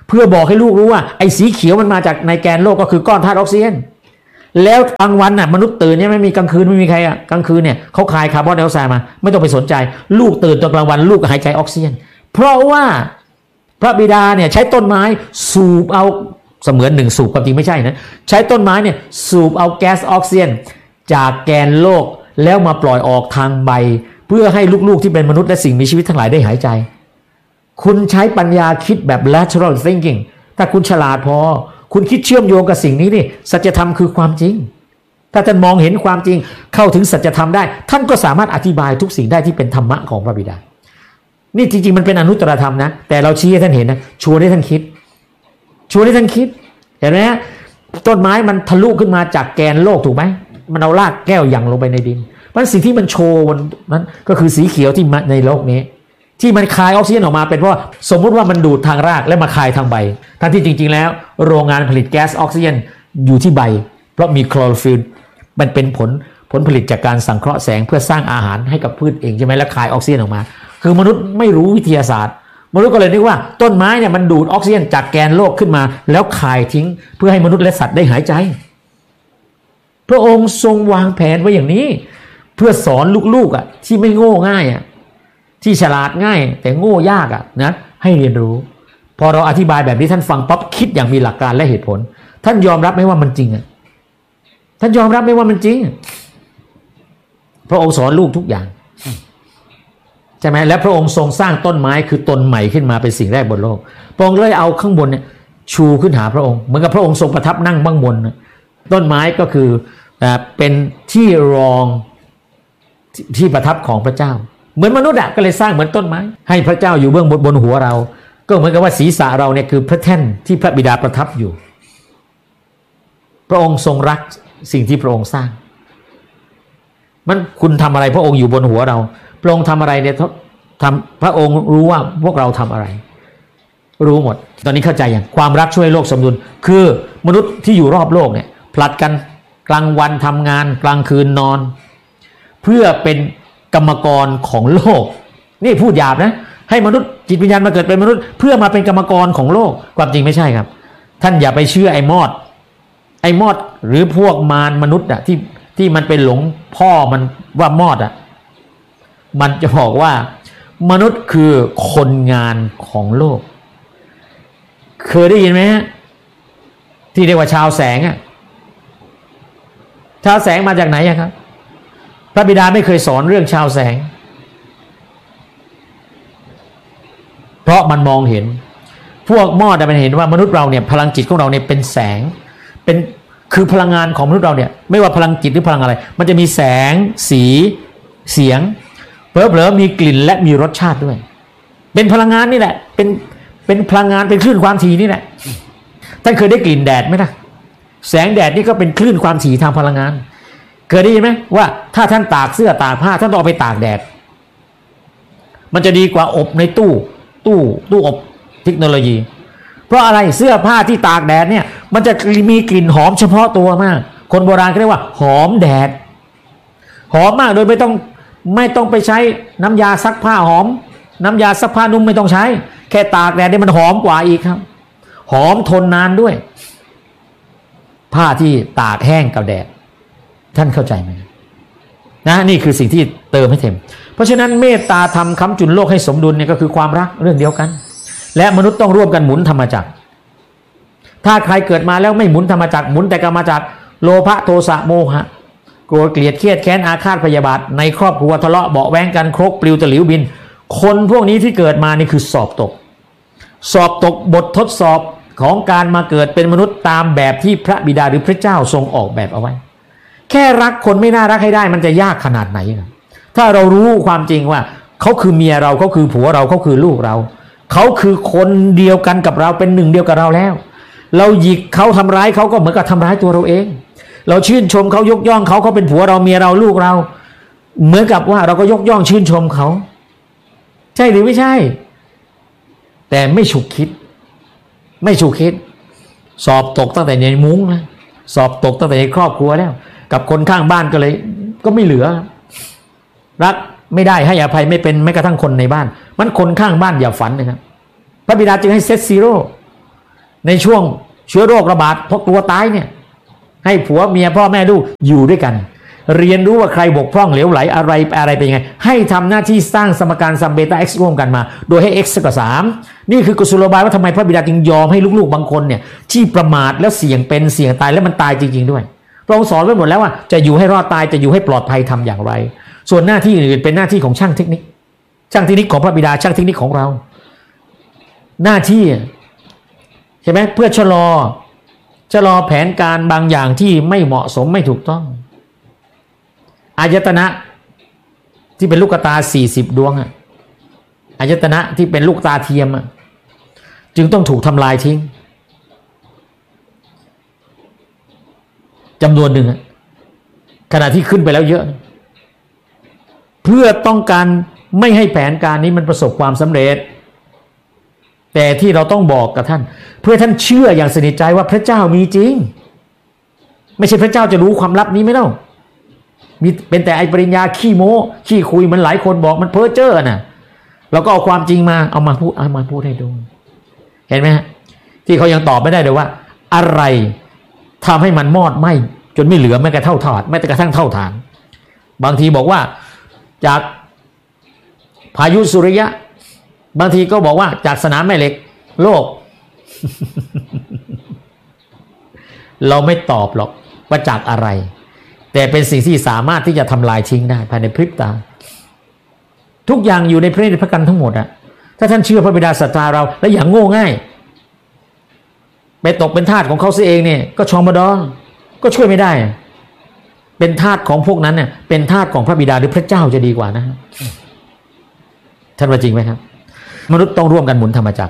S1: เพื่อบอกให้ลูกรู้ว่าไอ้สีเขียวมันมาจากในแกนโลกก็คือก้อนธาตุออกซิเจนแล้วกลางวันน่ะมนุษย์ตื่นเนี่ยไม่มีกลางคืนไม่มีใครอ่ะกลางคืนเนี่ยเขาคายคาร์บอนไดออกไซด์มาไม่ต้องไปสนใจลูกตื่นตอนกลางวันลูกหายใจออกซิเจนเพราะว่าพระบิดาเนี่ยใช้ต้นไม้สูบเอาเสมือนหนึ่งสูบความจริงไม่ใช่นะใช้ต้นไม้เนี่ยสูบเอาแก๊สออกซิเจนจากแกนโลกแล้วมาปล่อยออกทางใบเพื่อให้ลูกๆที่เป็นมนุษย์และสิ่งมีชีวิตทั้งหลายได้หายใจคุณใช้ปัญญาคิดแบบ lateral thinking ถ้าคุณฉลาดพอคุณคิดเชื่อมโยงกับสิ่งนี้นี่สัจธรรมคือความจริงถ้าท่านมองเห็นความจริงเข้าถึงสัจธรรมได้ท่านก็สามารถอธิบายทุกสิ่งได้ที่เป็นธรรมะของพระบิดานี่จริงๆมันเป็นอนุตตรธรรมนะแต่เราชี้ให้ท่านเห็นนะชวนให้ท่านคิดชวนให้ท่านคิดเห็นไหมต้นไม้มันทะลุขึ้นมาจากแกนโลกถูกไหมมันเอารากแก้วหยั่งลงไปในดินเพราะสิ่งที่มันโชว์นั้นก็คือสีเขียวที่ในโลกนี้ที่มันคายออกซิเจนออกมาเป็นเพราะสมมุติว่ามันดูดทางรากและมาคายทางใบทั้งที่จริงๆแล้วโรงงานผลิตแก๊สออกซิเจนอยู่ที่ใบเพราะมีคลอโรฟิลมันเป็นผลผลผลิตจากการสังเคราะห์แสงเพื่อสร้างอาหารให้กับพืชเองใช่ไหมแล้วคายออกซิเจนออกมาคือมนุษย์ไม่รู้วิทยาศาสตร์มนุษย์ก็เลยนึกว่าต้นไม้เนี่ยมันดูดออกซิเจนจากแกนโลกขึ้นมาแล้วคายทิ้งเพื่อให้มนุษย์และสัตว์ได้หายใจพระองค์ทรงวางแผนไว้อย่างนี้เพื่อสอนลูกๆอ่ะที่ไม่โง่ง่ายอ่ะที่ฉลาดง่ายแต่โง่ยากอ่ะนะให้เรียนรู้พอเราอธิบายแบบนี้ท่านฟังปั๊บคิดอย่างมีหลักการและเหตุผลท่านยอมรับไหมว่ามันจริงอ่ะท่านยอมรับไหมว่ามันจริงพระองค์สอนลูกทุกอย่างใช่ไหมและพระองค์ทรงสร้างต้นไม้คือตนใหม่ขึ้นมาเป็นสิ่งแรกบนโลกพระองค์เลยเอาข้างบนเนี่ยชูขึ้นหาพระองค์เหมือนกับพระองค์ทรงประทับนั่งบ้างบนต้นไม้ก็คือเป็นที่รองที่ประทับของพระเจ้าเหมือนมนุษย์ก็เลยสร้างเหมือนต้นไม้ให้พระเจ้าอยู่เบื้องบนบนหัวเราก็เหมือนกับว่าศีรษะเราเนี่ยคือพระแท่นที่พระบิดาประทับอยู่พระองค์ทรงรักสิ่งที่พระองค์สร้างมันคุณทำอะไรพระองค์อยู่บนหัวเราพระองค์ทำอะไรเนี่ยทำพระองค์รู้ว่าพวกเราทำอะไรรู้หมดตอนนี้เข้าใจอย่างความรักช่วยโลกสมดุลคือมนุษย์ที่อยู่รอบโลกเนี่ยผลัดกันกลางวันทำงานกลางคืนนอนเพื่อเป็นกรรมกรของโลกนี่พูดหยาบนะให้มนุษย์จิตวิญญาณมาเกิดเป็นมนุษย์เพื่อมาเป็นกรรมกรของโลกความจริงไม่ใช่ครับท่านอย่าไปเชื่อไอ้มอดไอ้มอดหรือพวกมารมนุษย์อะที่ที่มันเป็นหลงพ่อมันว่ามอดอะมันจะบอกว่ามนุษย์คือคนงานของโลกเคยได้ยินไหมฮะที่เรียกว่าชาวแสงอะชาวแสงมาจากไหนอะครับพระบิดาไม่เคยสอนเรื่องชาวแสงเพราะมันมองเห็นพวกมอดมันเห็นว่ามนุษย์เราเนี่ยพลังจิตของเราเนี่ยเป็นแสงเป็นคือพลังงานของมนุษย์เราเนี่ยไม่ว่าพลังจิตหรือพลังอะไรมันจะมีแสงสีเสียงเผลอๆมีกลิ่นและมีรสชาติด้วยเป็นพลังงานนี่แหละเป็นเป็นพลังงานเป็นคลื่นความถี่นี่แหละท่านเคยได้กลิ่นแดดไหมนะแสงแดดนี่ก็เป็นคลื่นความถี่ทางพลังงานเคยได้ยินไหมว่าถ้าท่านตากเสื้อตากผ้าท่านต้องเอาไปตากแดดมันจะดีกว่าอบในตู้ตู้ตู้อบเทคโนโลยีเพราะอะไรเสื้อผ้าที่ตากแดดเนี่ยมันจะมีกลิ่นหอมเฉพาะตัวมากคนโบราณเรียกว่าหอมแดดหอมมากโดยไม่ต้องไม่ต้องไปใช้น้ำยาซักผ้าหอมน้ำยาซักผ้านุ่มไม่ต้องใช้แค่ตากแดดเนี่ยมันหอมกว่าอีกครับหอมทนนานด้วยผ้าที่ตากแห้งกับแดดท่านเข้าใจไหมนะนี่คือสิ่งที่เติมให้เต็มเพราะฉะนั้นเมตตาธรรมค้ำจุนโลกให้สมดุลเนี่ยก็คือความรักเรื่องเดียวกันและมนุษย์ต้องร่วมกันหมุนธรรมจักรถ้าใครเกิดมาแล้วไม่หมุนธรรมจักรหมุนแต่กรรมจักรโลภะโทสะโมหะโกรธเกลียดเครียดแค้นอาฆาตพยาบาทในครอบครัวทะเลาะเบาะแว้งกันครกปลิวตะหลิวบินคนพวกนี้ที่เกิดมานี่คือสอบตกสอบตกบททดสอบของการมาเกิดเป็นมนุษย์ตามแบบที่พระบิดาหรือพระเจ้าทรงออกแบบเอาไว้แค่รักคนไม่น่ารักให้ได้มันจะยากขนาดไหนนะถ้าเรารู้ความจริงว่าเขาคือเมียเราเขาคือผัวเราเขาคือลูกเราเขาคือคนเดียวกันกับเราเป็นหนึ่งเดียวกับเราแล้วเราหยิกเขาทำร้ายเขาก็เหมือนกับทำร้ายตัวเราเองเราชื่นชมเขายกย่องเขาเขาเป็นผัวเราเมียเราลูกเราเหมือนกับว่าเราก็ยกย่องชื่นชมเขาใช่หรือไม่ใช่แต่ไม่ฉุกคิดไม่ฉุกคิดสอบตกตั้งแต่ในมุ้งนะสอบตกตั้งแต่ในครอบครัวแล้วกับคนข้างบ้านก็เลยก็ไม่เหลือรักไม่ได้ให้อภัยไม่เป็นแม้กระทั่งคนในบ้านมันคนข้างบ้านอย่าฝันนะครับพระบิดาจึงให้เซตซีโร่ในช่วงเชื้อโรคระบาดเพราะกลัวตายเนี่ยให้ผัวเมียพ่อแม่ลูกอยู่ด้วยกันเรียนรู้ว่าใครบกพร่องเหลวไหลอะไรอะไรเป็นยังไงให้ทำหน้าที่สร้างสมการซัมเบต้า x ร่วมกันมาโดยให้ x กับสามนี่คือกุศโลบายว่าทำไมพระบิดาจึงยอมให้ลูกๆบางคนเนี่ยที่ประมาทแล้วเสี่ยงเป็นเสี่ยงตายแล้วมันตายจริงๆด้วยพระองค์สอนไว้หมดแล้วว่าจะอยู่ให้รอดตายจะอยู่ให้ปลอดภัยทำอย่างไรส่วนหน้าที่อื่นเป็นหน้าที่ของช่างเทคนิคช่างเทคนิคของพระบิดาช่างเทคนิคของเราหน้าที่ใช่ไหมเพื่อชะลอชะลอแผนการบางอย่างที่ไม่เหมาะสมไม่ถูกต้องอายตนะที่เป็นลูกตาสี่สิบดวงอะอายตนะที่เป็นลูกตาเทียมอะจึงต้องถูกทำลายทิ้งจำนวนหนึ่งขณะที่ขึ้นไปแล้วเยอะเพื่อต้องการไม่ให้แผนการนี้มันประสบความสำเร็จแต่ที่เราต้องบอกกับท่านเพื่อท่านเชื่ออย่างสนิทใจว่าพระเจ้ามีจริงไม่ใช่พระเจ้าจะรู้ความลับนี้ไม่เล่ามีเป็นแต่ไอปริญญาขี้โม้ขี้คุยมันหลายคนบอกมันเพ้อเจ้อน่ะเราก็เอาความจริงมาเอามาพูดเอามาพูดให้ดูเห็นไหมฮะที่เขายังตอบไม่ได้เลยว่าอะไรทำให้มันมอดไหม้จนไม่เหลือแม้กระทั่งเท่าถาดแม้แต่กระทั่งเท่าฐานบางทีบอกว่าจากพายุสุริยะบางทีก็บอกว่าจากสนามแม่เหล็กโลก เราไม่ตอบหรอกว่าจากอะไรแต่เป็นสิ่งที่สามารถที่จะทำลายทิ้งได้ภายในพริบตาทุกอย่างอยู่ในพระเนตรพระกันทั้งหมดอะถ้าท่านเชื่อพระบิดาศรัทธาเราและอย่างโง่ง่ายไปตกเป็นทาสของเขาเสียเองเนี่ยก็ชองบดอนก็ช่วยไม่ได้เป็นทาสของพวกนั้นเนี่ยเป็นทาสของพระบิดาหรือพระเจ้าจะดีกว่านะท่านว่าจริงไหมครับมนุษย์ต้องร่วมกันหมุนธรรมจักร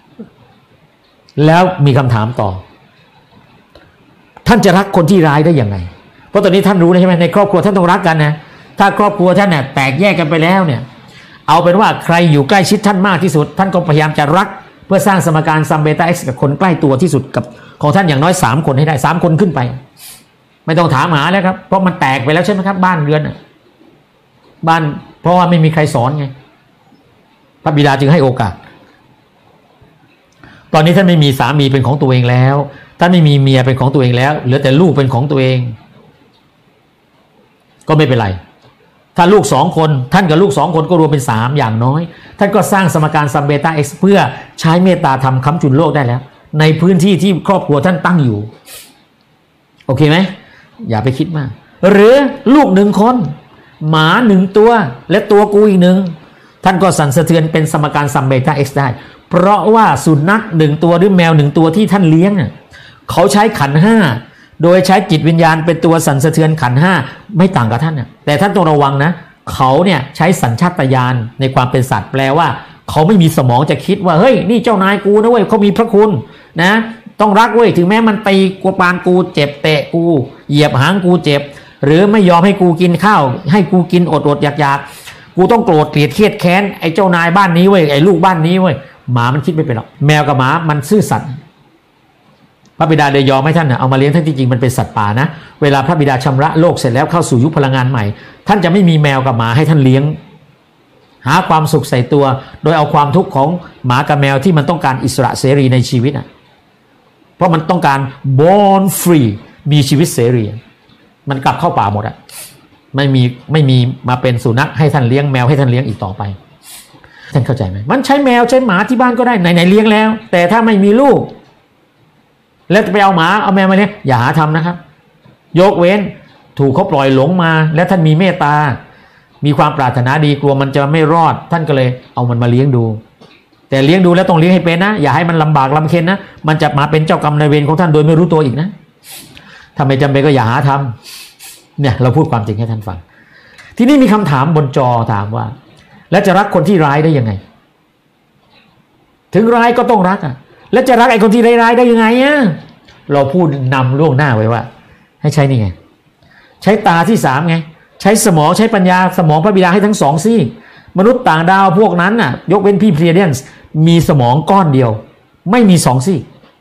S1: แล้วมีคำถามต่อท่านจะรักคนที่ร้ายได้ยังไงเพราะตอนนี้ท่านรู้นะใช่ไหมในครอบครัวท่านต้องรักกันนะถ้าครอบครัวท่านเนี่ยแตกแยกกันไปแล้วเนี่ยเอาเป็นว่าใครอยู่ใกล้ชิดท่านมากที่สุดท่านก็พยายามจะรักเพื่อสร้างสมการซัมเบต้า x กับคนใกล้ตัวที่สุดกับของท่านอย่างน้อยสามคนให้ได้สามคนขึ้นไปไม่ต้องถามหาแล้วครับเพราะมันแตกไปแล้วใช่ไหมครับบ้านเรือนบ้านเพราะว่าไม่มีใครสอนไงพระบิดาจึงให้โอกาสตอนนี้ท่านไม่มีสามีเป็นของตัวเองแล้วท่านไม่มีเมียเป็นของตัวเองแล้วเหลือแต่ลูกเป็นของตัวเองก็ไม่เป็นไรถ้าลูกสองคนท่านกับลูกสองคนก็รวมเป็นสามอย่างน้อยท่านก็สร้างสมการซัมเบต้า x เพื่อใช้เมตตาธรรมค้ำจุนโลกได้แล้วในพื้นที่ที่ครอบครัวท่านตั้งอยู่โอเคไหมอย่าไปคิดมากหรือลูกหนึ่งคนหมาหนึ่งตัวและตัวกูอีกหนึ่งท่านก็สั่นสะเทือนเป็นสมการซัมเบต้า x ได้เพราะว่าสุนัขหนึ่งตัวหรือแมวหนึ่งตัวที่ท่านเลี้ยงเขาใช้ขันธ์ห้าโดยใช้จิตวิญญาณเป็นตัวสั่นสะเทือนขันธ์ห้าไม่ต่างกับท่านแต่ท่านต้องระวังนะเขาเนี่ยใช้สัญชาตญาณในความเป็นสัตว์แปลว่าเขาไม่มีสมองจะคิดว่าเฮ้ยนี่เจ้านายกูนะเว้ยเขามีพระคุณนะต้องรักเว้ยถึงแม้มันตีกูปานกูเจ็บเตะกูเหยียบหางกูเจ็บหรือไม่ยอมให้กูกินข้าวให้กูกินอดอดอยากอยากกูต้องโกรธเกลียดเครียดแค้นไอ้เจ้านายบ้านนี้เว้ยไอ้ลูกบ้านนี้เว้ยหมามันคิดไม่เป็นหรอกแมวกับหมามันซื่อสัตย์พระบิดาเลยยอมให้ท่านเอามาเลี้ยงท่านที่จริงมันเป็นสัตว์ป่านะเวลาพระบิดาชำระโลกเสร็จแล้วเข้าสู่ยุคพลังงานใหม่ท่านจะไม่มีแมวกับหมาให้ท่านเลี้ยงหาความสุขใส่ตัวโดยเอาความทุกข์ของหมากับแมวที่มันต้องการอิสระเสรีในชีวิตอ่ะเพราะมันต้องการ born free มีชีวิตเสรีมันกลับเข้าป่าหมดอ่ะไม่มีไม่มีมาเป็นสุนัขให้ท่านเลี้ยงแมวให้ท่านเลี้ยงอีกต่อไปท่านเข้าใจไหมมันใช้แมวใช้หมาที่บ้านก็ได้ไหนๆเลี้ยงแล้วแต่ถ้าไม่มีลูกแล้วไปเอาหมาเอาแมวมาเลี้ยงอย่าหาทำนะครับยกเว้นถูกเขาปล่อยหลงมาและท่านมีเมตตามีความปรารถนาดีกลัวมันจะไม่รอดท่านก็เลยเอามันมาเลี้ยงดูแต่เลี้ยงดูแล้วต้องเลี้ยงให้เป็นนะอย่าให้มันลำบากลำเค็ญนะมันจะมาเป็นเจ้ากรรมนายเวรของท่านโดยไม่รู้ตัวอีกนะถ้าไม่จำเป็นก็อย่าหาทำเนี่ยเราพูดความจริงให้ท่านฟังทีนี้มีคำถามบนจอถามว่าแล้วจะรักคนที่ร้ายได้ยังไงถึงร้ายก็ต้องรักอ่ะแล้วจะรักไอ้คนที่ร้ายๆได้ยังไงอ่ะเราพูดนำล่วงหน้าไว้ว่าให้ใช้นี่ไงใช้ตาที่สามไงใช้สมองใช้ปัญญาสมองพระบิดาให้ทั้งสองซี่มนุษย์ต่างดาวพวกนั้นน่ะยกเว้นพี่เพลียเดนส์มีสมองก้อนเดียวไม่มีสองซี่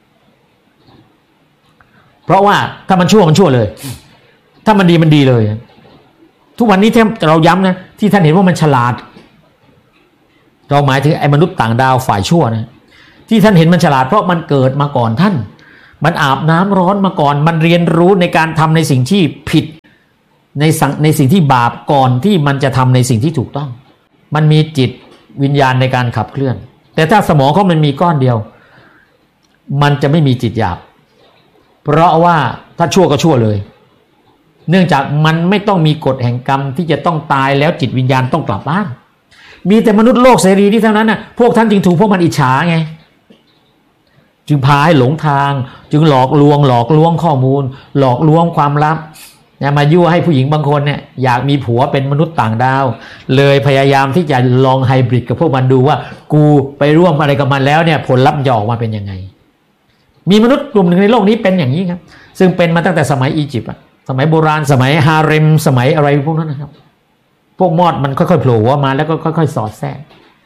S1: เพราะว่าถ้ามันชั่วมันชั่วเลยถ้ามันดีมันดีเลยทุกวันนี้ที่เราย้ำนะที่ท่านเห็นว่ามันฉลาดเราหมายถึงไอ้มนุษย์ต่างดาวฝ่ายชั่วนะที่ท่านเห็นมันฉลาดเพราะมันเกิดมาก่อนท่านมันอาบน้ำร้อนมาก่อนมันเรียนรู้ในการทำในสิ่งที่ผิดในสังในสิ่งที่บาปก่อนที่มันจะทำในสิ่งที่ถูกต้องมันมีจิตวิญญาณในการขับเคลื่อนแต่ถ้าสมองเขามันมีก้อนเดียวมันจะไม่มีจิตหยาบเพราะว่าถ้าชั่วก็ชั่วเลยเนื่องจากมันไม่ต้องมีกฎแห่งกรรมที่จะต้องตายแล้วจิตวิญญาณต้องกลับบ้านมีแต่มนุษย์โลกเสรีที่เท่านั้นน่ะพวกท่านจึงถูกพวกมันอิจฉาไงจึงพาให้หลงทางจึงหลอกลวงหลอกลวงข้อมูลหลอกลวงความลับเนี่ยมายั่วให้ผู้หญิงบางคนเนี่ยอยากมีผัวเป็นมนุษย์ต่างดาวเลยพยายามที่จะลองไฮบริดกับพวกมันดูว่ากูไปร่วมอะไรกับมันแล้วเนี่ยผลลัพธ์จะออกมาเป็นยังไงมีมนุษย์กลุ่มหนึ่งในโลกนี้เป็นอย่างนี้ครับซึ่งเป็นมาตั้งแต่สมัยอียิปต์อะสมัยโบราณสมัยฮาเร็มสมัยอะไรพวกนั้นนะครับพวกมอดมันค่อยๆโผล่ออกมาแล้วก็ค่อยๆสอดแทรก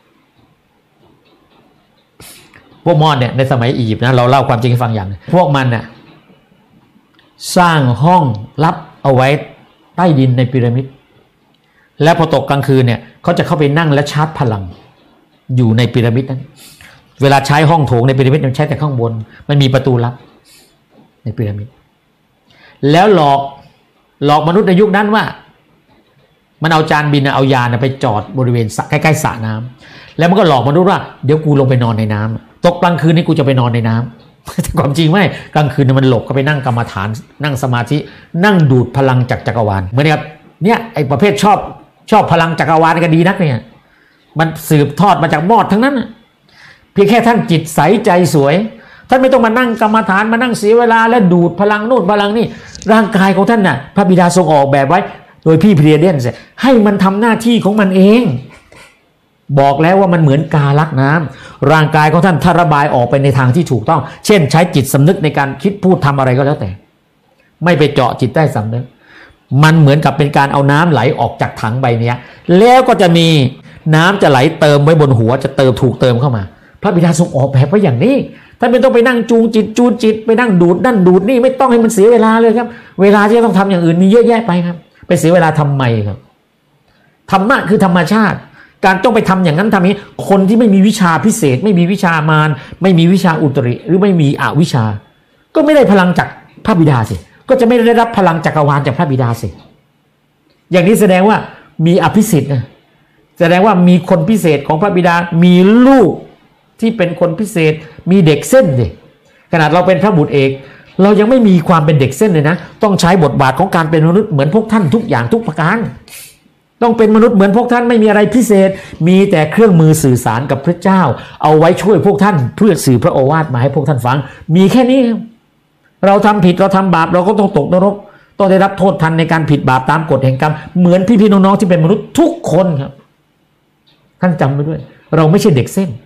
S1: พวกมอดเนี่ยในสมัยอียิปต์นะเราเล่าความจริงให้ฟังอย่างพวกมันน่ะสร้างห้องลับเอาไว้ใต้ดินในพีระมิดและพอตกกลางคืนเนี่ยเขาจะเข้าไปนั่งและชาร์จพลังอยู่ในพีระมิดนั้นเวลาใช้ห้องโถงในพีระมิดมันใช้แต่ข้างบนมันมีประตูลับในพีระมิดแล้วหลอกหลอกมนุษย์ในยุคนั้นว่ามันเอาจานบินเอายานไปจอดบริเวณใกล้ๆสระน้ำแล้วมันก็หลอกมนุษย์ว่าเดี๋ยวกูลงไปนอนในน้ำตกกลางคืนนี้กูจะไปนอนในน้ำแต่ความจริงไม่กลางคืนมันหลบก็ไปนั่งกรรมฐานนั่งสมาธินั่งดูดพลังจากจักรวาลเหมือนกับเนี่ยไอ้ประเภทชอบชอบพลังจักรวาลก็ดีนักเนี่ยมันสืบทอดมาจากมอดทั้งนั้นเพียงแค่ท่านจิตใสใจสวยท่านไม่ต้องมานั่งกรรมฐานมานั่งเสียเวลาและดูดพลังนู่นพลังนี่ร่างกายของท่านน่ะพระบิดาทรงออกแบบไว้โดยพี่เพรียเดนส์ให้มันทำหน้าที่ของมันเองบอกแล้วว่ามันเหมือนกาลักน้ำร่างกายของท่านถ้าระบายออกไปในทางที่ถูกต้องเช่นใช้จิตสำนึกในการคิดพูดทำอะไรก็แล้วแต่ไม่ไปเจาะจิตใต้สำนึกมันเหมือนกับเป็นการเอาน้ำไหลออกจากถังใบนี้แล้วก็จะมีน้ำจะไหลเติมไว้บนหัวจะเติมถูกเติมเข้ามาพระบิดาทรงออกแบบไว้อย่างนี้ท่านไม่ต้องไปนั่งจูงจิตจูนจิตไปนั่งดูดนั่นดูดนี่ไม่ต้องให้มันเสียเวลาเลยครับเวลาที่จะต้องทำอย่างอื่นมีเยอะแยะไปครับไปเสียเวลาทำไมครับธรรมะคือธรรมชาติการต้องไปทำอย่างนั้นทำนี้คนที่ไม่มีวิชาพิเศษไม่มีวิชามารไม่มีวิชาอุตริหรือไม่มีอวิชาก็ไม่ได้พลังจากพระบิดาสิก็จะไม่ได้รับพลังจักรวาลจากพระบิดาสิอย่างนี้แสดงว่ามีอภิสิทธิ์นะแสดงว่ามีคนพิเศษของพระบิดามีลูกที่เป็นคนพิเศษมีเด็กเส้นดิขนาดเราเป็นพระบุตรเอกเรายังไม่มีความเป็นเด็กเส้นเลยนะต้องใช้บทบาทของการเป็นมนุษย์เหมือนพวกท่านทุกอย่างทุกประการต้องเป็นมนุษย์เหมือนพวกท่านไม่มีอะไรพิเศษมีแต่เครื่องมือสื่อสารกับพระเจ้าเอาไว้ช่วยพวกท่านเพื่อสื่อพระโอวาทมาให้พวกท่านฟังมีแค่นี้เราทำผิดเราทำบาปเราก็ต้องตกนรกต้องได้รับโทษทันในการผิดบาปตามกฎแห่งกรรมเหมือนพี่ๆน้องๆที่เป็นมนุษย์ทุกคนครับท่านจำไว้ด้วยเราไม่ใช่เด็กเส้น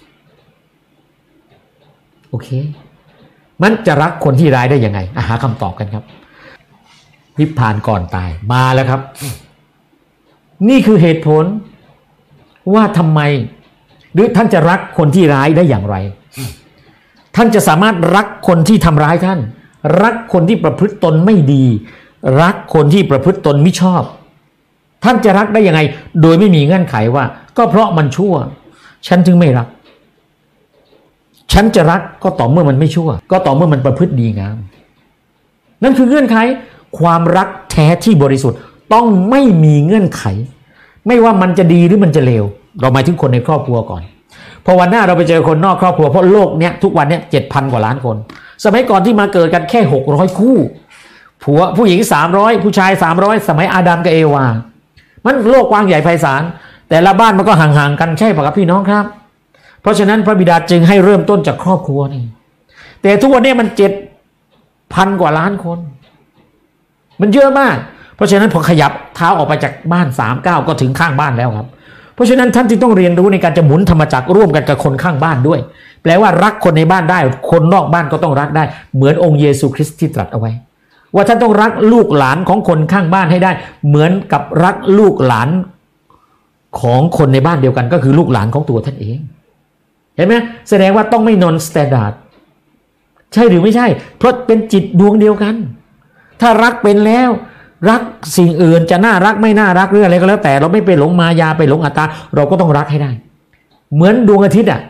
S1: โอเคมันจะรักคนที่ร้ายได้ยังไงหาคำตอบกันครับนิพพานก่อนตายมาแล้วครับนี่คือเหตุผลว่าทำไมหรือท่านจะรักคนที่ร้ายได้อย่างไรท่านจะสามารถรักคนที่ทำร้ายท่านรักคนที่ประพฤติตนไม่ดีรักคนที่ประพฤติตนไม่ชอบท่านจะรักได้ยังไงโดยไม่มีเงื่อนไขว่าก็เพราะมันชั่วฉันจึงไม่รักฉันจะรักก็ต่อเมื่อมันไม่ชั่วก็ต่อเมื่อมันประพฤติดีงามนั่นคือเงื่อนไขความรักแท้ที่บริสุทธิ์ต้องไม่มีเงื่อนไขไม่ว่ามันจะดีหรือมันจะเลวเราหมายถึงคนในครอบครัวก่อนพอวันหน้าเราไปเจอคนนอกครอบครัวเพราะโลกเนี้ยทุกวันเนี้ย เจ็ดพัน กว่าล้านคนสมัยก่อนที่มาเกิดกันแค่หกร้อยคู่ผัวผู้หญิงสามร้อยผู้ชายสามร้อยสมัยอาดัมกับเอวามันโลกกว้างใหญ่ไพศาลแต่ละบ้านมันก็ห่างๆกันใช่ป่ะครับพี่น้องครับเพราะฉะนั้นพระบิดาจึงให้เริ่มต้นจากครอบครัวนี่แต่ทุกวันนี้มัน เจ็ดพัน กว่าล้านคนมันเยอะมากเพราะฉะนั้นพอขยับเท้าออกไปจากบ้านสามเก้าก็ถึงข้างบ้านแล้วครับเพราะฉะนั้นท่านจึงต้องเรียนรู้ในการจะหมุนธรรมจักรร่วมกันกับคนข้างบ้านด้วยแปลว่ารักคนในบ้านได้คนนอกบ้านก็ต้องรักได้เหมือนองค์เยซูคริสต์ที่ตรัสเอาไว้ว่าท่านต้องรักลูกหลานของคนข้างบ้านให้ได้เหมือนกับรักลูกหลานของคนในบ้านเดียวกันก็คือลูกหลานของตัวท่านเองเห็นไหมแสดงว่าต้องไม่นอนสแตนดาร์ดใช่หรือไม่ใช่เพราะเป็นจิตดวงเดียวกันถ้ารักเป็นแล้วรักสิ่งอื่นจะน่ารักไม่น่ารักหรืออะไรก็แล้วแต่เราไม่ไปหลงมายาไปหลงอัตตาเราก็ต้องรักให้ได้เหมือนดวงอาทิตย์อ่ะ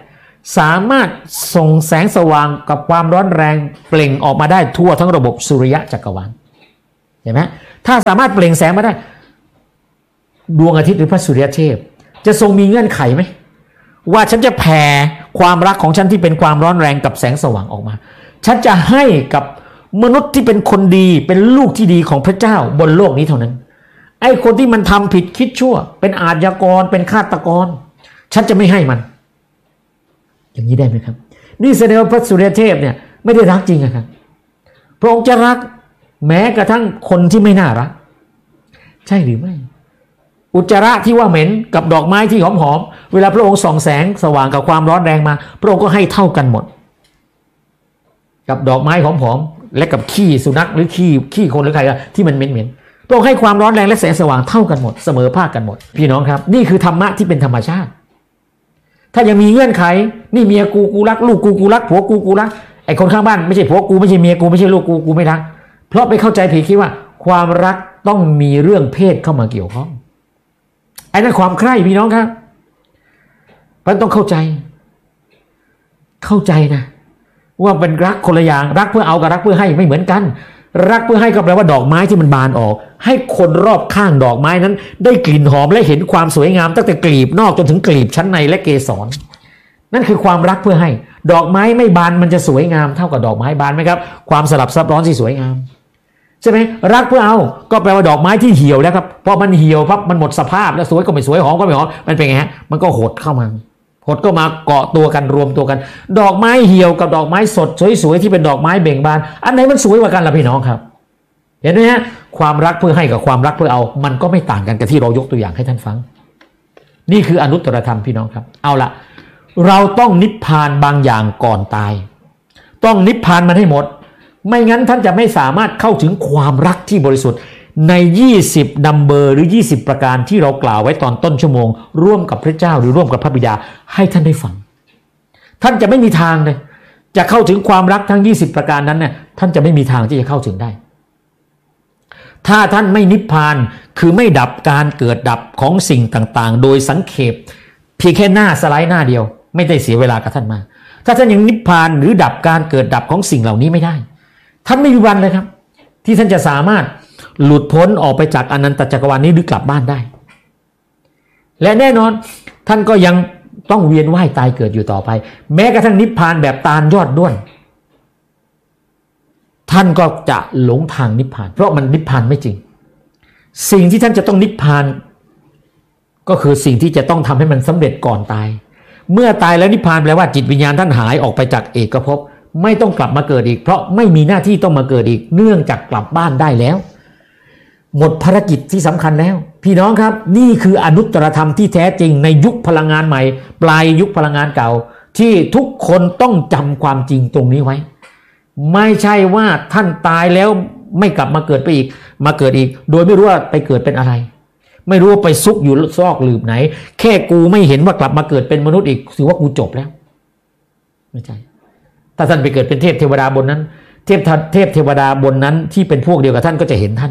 S1: สามารถส่งแสงสว่างกับความร้อนแรงเปล่งออกมาได้ทั่วทั้งระบบสุริยะจักรวาลเห็นไหมถ้าสามารถเปล่งแสงมาได้ดวงอาทิตย์หรือพระสุริยเทพจะทรงมีเงื่อนไขไหมว่าฉันจะแผ่ความรักของฉันที่เป็นความร้อนแรงกับแสงสว่างออกมาฉันจะให้กับมนุษย์ที่เป็นคนดีเป็นลูกที่ดีของพระเจ้าบนโลกนี้เท่านั้นไอ้คนที่มันทำผิดคิดชั่วเป็นอาชญากรเป็นฆาตกรฉันจะไม่ให้มันอย่างนี้ได้ไหมครับนี่แสดงว่าพระสุริยเทพเนี่ยไม่ได้รักจริงนะครับพระองค์จะรักแม้กระทั่งคนที่ไม่น่ารักใช่หรือไม่อุจจาระที่ว่าเหม็นกับดอกไม้ที่หอมๆเวลาพระองค์ส่องแสงสว่างกับความร้อนแรงมาพระองค์ก็ให้เท่ากันหมดกับดอกไม้หอมๆและกับขี้สุนัขหรือขี้ขี้คนหรือใครที่มันเหม็นๆพระองค์ให้ความร้อนแรงและแสงสว่างเท่ากันหมดเสมอภาคกันหมดพี่น้องครับนี่คือธรรมะที่เป็นธรรมชาติถ้ายังมีเงื่อนไขนี่เมียกูกูรักลูกกูกูรักผัวกูกูรักไอ้คนข้างบ้านไม่ใช่ผัวกูไม่ใช่เมียกูไม่ใช่ลูกกูกูไม่รักเพราะไปเข้าใจผิดคิดว่าความรักต้องมีเรื่องเพศเข้ามาเกี่ยวข้องไอ้นั่นความใคร่พี่น้องครับมันต้องเข้าใจเข้าใจนะว่าเป็นรักคนละอย่างรักเพื่อเอากับรักเพื่อให้ไม่เหมือนกันรักเพื่อให้ก็แปลว่าดอกไม้ที่มันบานออกให้คนรอบข้างดอกไม้นั้นได้กลิ่นหอมและเห็นความสวยงามตั้งแต่กลีบนอกจนถึงกลีบชั้นในและเกสรนั่นคือความรักเพื่อให้ดอกไม้ไม่บานมันจะสวยงามเท่ากับดอกไม้บานไหมครับความสลับซับซ้อนที่สวยงามใช่ไหมรักเพื่อเอาก็แปลว่าดอกไม้ที่เหี่ยวแล้วครับพอมันเหี่ยวปั๊บมันหมดสภาพแล้วสวยก็ไม่สวยหอมก็ไม่หอมมันเป็นไงฮะมันก็หดเข้ามาหดก็มาเกาะตัวกันรวมตัวกันดอกไม้เหี่ยวกับดอกไม้สดสวยๆที่เป็นดอกไม้เบ่งบานอันไหนมันสวยกว่ากันล่ะพี่น้องครับเห็นไหมฮะความรักเพื่อให้กับความรักเพื่อเอามันก็ไม่ต่างกันกับที่เรายกตัวอย่างให้ท่านฟังนี่คืออนุตตรธรรมพี่น้องครับเอาละเราต้องนิพพานบางอย่างก่อนตายต้องนิพพานมันให้หมดไม่งั้นท่านจะไม่สามารถเข้าถึงความรักที่บริสุทธิ์ในยี่สิบนัมเบอร์หรือยี่สิบประการที่เรากล่าวไว้ตอนต้นชั่วโมงร่วมกับพระเจ้าหรือร่วมกับพระบิดาให้ท่านได้ฟังท่านจะไม่มีทางเลยจะเข้าถึงความรักทั้งยี่สิบประการนั้นเนี่ยท่านจะไม่มีทางที่จะเข้าถึงได้ถ้าท่านไม่นิพพานคือไม่ดับการเกิดดับของสิ่งต่างๆโดยสังเขปเพียงแค่หน้าสไลด์หน้าเดียวไม่ได้เสียเวลากับท่านมาถ้าท่านยังนิพพานหรือดับการเกิดดับของสิ่งเหล่านี้ไม่ได้ท่านไม่มีวันเลยครับที่ท่านจะสามารถหลุดพ้นออกไปจากอนันตจักรวาลนี้หรือกลับบ้านได้และแน่นอนท่านก็ยังต้องเวียนว่ายตายเกิดอยู่ต่อไปแม้กระทั่งนิพพานแบบตาลยอดด้วนท่านก็จะหลงทางนิพพานเพราะมันนิพพานไม่จริงสิ่งที่ท่านจะต้องนิพพานก็คือสิ่งที่จะต้องทำให้มันสำเร็จก่อนตายเมื่อตายแล้วนิพพานแปลว่าจิตวิญญาณท่านหายออกไปจากเอกภพไม่ต้องกลับมาเกิดอีกเพราะไม่มีหน้าที่ต้องมาเกิดอีกเนื่องจากกลับบ้านได้แล้วหมดภารกิจที่สำคัญแล้วพี่น้องครับนี่คืออนุตตรธรรมที่แท้จริงในยุคพลังงานใหม่ปลายยุคพลังงานเก่าที่ทุกคนต้องจำความจริงตรงนี้ไว้ไม่ใช่ว่าท่านตายแล้วไม่กลับมาเกิดไปอีกมาเกิดอีกโดยไม่รู้ว่าไปเกิดเป็นอะไรไม่รู้ว่าไปซุกอยู่ซอกหลืบไหนแค่กูไม่เห็นว่ากลับมาเกิดเป็นมนุษย์อีกถือว่ากูจบแล้วไม่ใช่ถ้าท่านไปเกิดเป็นเทพเทวดาบนนั้นเทพเทพเทวดาบนนั้นที่เป็นพวกเดียวกับท่านก็จะเห็นท่าน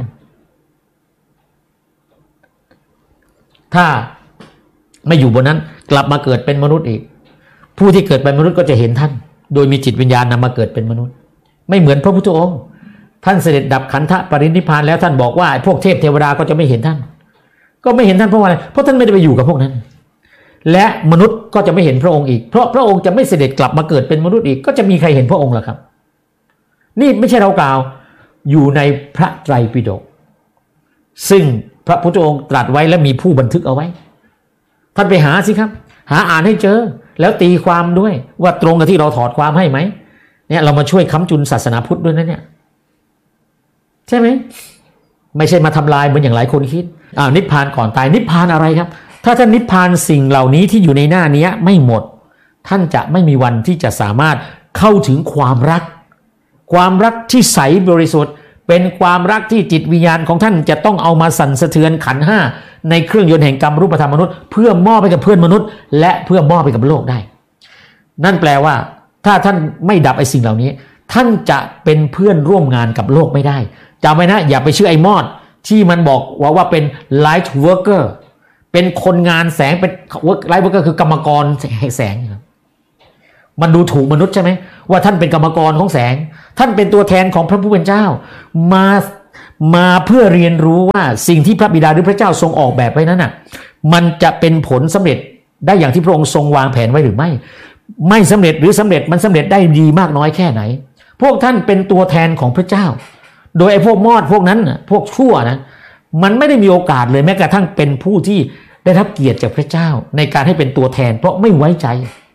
S1: ถ้าไม่อยู่บนนั้นกลับมาเกิดเป็นมนุษย์อีกผู้ที่เกิดเป็นมนุษย์ก็จะเห็นท่านโดยมีจิตวิญญาณนำมาเกิดเป็นมนุษย์ไม่เหมือนพระพุทธองค์ท่านเสด็จดับขันธปรินิพพานแล้วท่านบอกว่าพวกเทพเทวดาก็จะไม่เห็นท่านก็ไม่เห็นท่านเพราะอะไรเพราะท่านไม่ได้ไปอยู่กับพวกนั้นและมนุษย์ก็จะไม่เห็นพระองค์อีกเพราะพระองค์จะไม่เสด็จกลับมาเกิดเป็นมนุษย์อีกก็จะมีใครเห็นพระองค์ล่ะครับนี่ไม่ใช่เรากล่าวอยู่ในพระไตรปิฎกซึ่งพระพุทธองค์ตรัสไว้และมีผู้บันทึกเอาไว้ท่านไปหาสิครับหาอ่านให้เจอแล้วตีความด้วยว่าตรงกับที่เราถอดความให้ไหมเนี่ยเรามาช่วยค้ำจุนศาสนาพุทธด้วยนะเนี่ยใช่ไหมไม่ใช่มาทำลายเหมือนอย่างหลายคนคิดอ้าวนิพพานก่อนตายนิพพานอะไรครับถ้าท่านนิพพานสิ่งเหล่านี้ที่อยู่ในหน้านี้ไม่หมดท่านจะไม่มีวันที่จะสามารถเข้าถึงความรักความรักที่ใสบริสุทธิ์เป็นความรักที่จิตวิญญาณของท่านจะต้องเอามาสั่นสะเทือนขันธ์ห้าในเครื่องยนต์แห่งกรรมรูปธรรมมนุษย์เพื่อมอบให้กับเพื่อนมนุษย์และเพื่อมอบให้กับโลกได้นั่นแปลว่าถ้าท่านไม่ดับไอ้สิ่งเหล่านี้ท่านจะเป็นเพื่อนร่วมงานกับโลกไม่ได้จำไว้นะอย่าไปเชื่อไอ้มอดที่มันบอกว่าว่าเป็น light worker เป็นคนงานแสงเป็น light worker คือกรรมกรแสงครับมันดูถูกมนุษย์ใช่ไหมว่าท่านเป็นกรรมกรของแสงท่านเป็นตัวแทนของพระผู้เป็นเจ้ามามาเพื่อเรียนรู้ว่าสิ่งที่พระบิดาหรือพระเจ้าทรงออกแบบไว้นั้นน่ะมันจะเป็นผลสำเร็จได้อย่างที่พระองค์ทรงวางแผนไว้หรือไม่ไม่สำเร็จหรือสำเร็จมันสำเร็จได้ดีมากน้อยแค่ไหนพวกท่านเป็นตัวแทนของพระเจ้าโดยไอ้พวกมอดพวกนั้นน่ะพวกชั่วนะมันไม่ได้มีโอกาสเลยแม้กระทั่งเป็นผู้ที่ได้รับเกียรติจากพระเจ้าในการให้เป็นตัวแทนเพราะไม่ไว้ใจ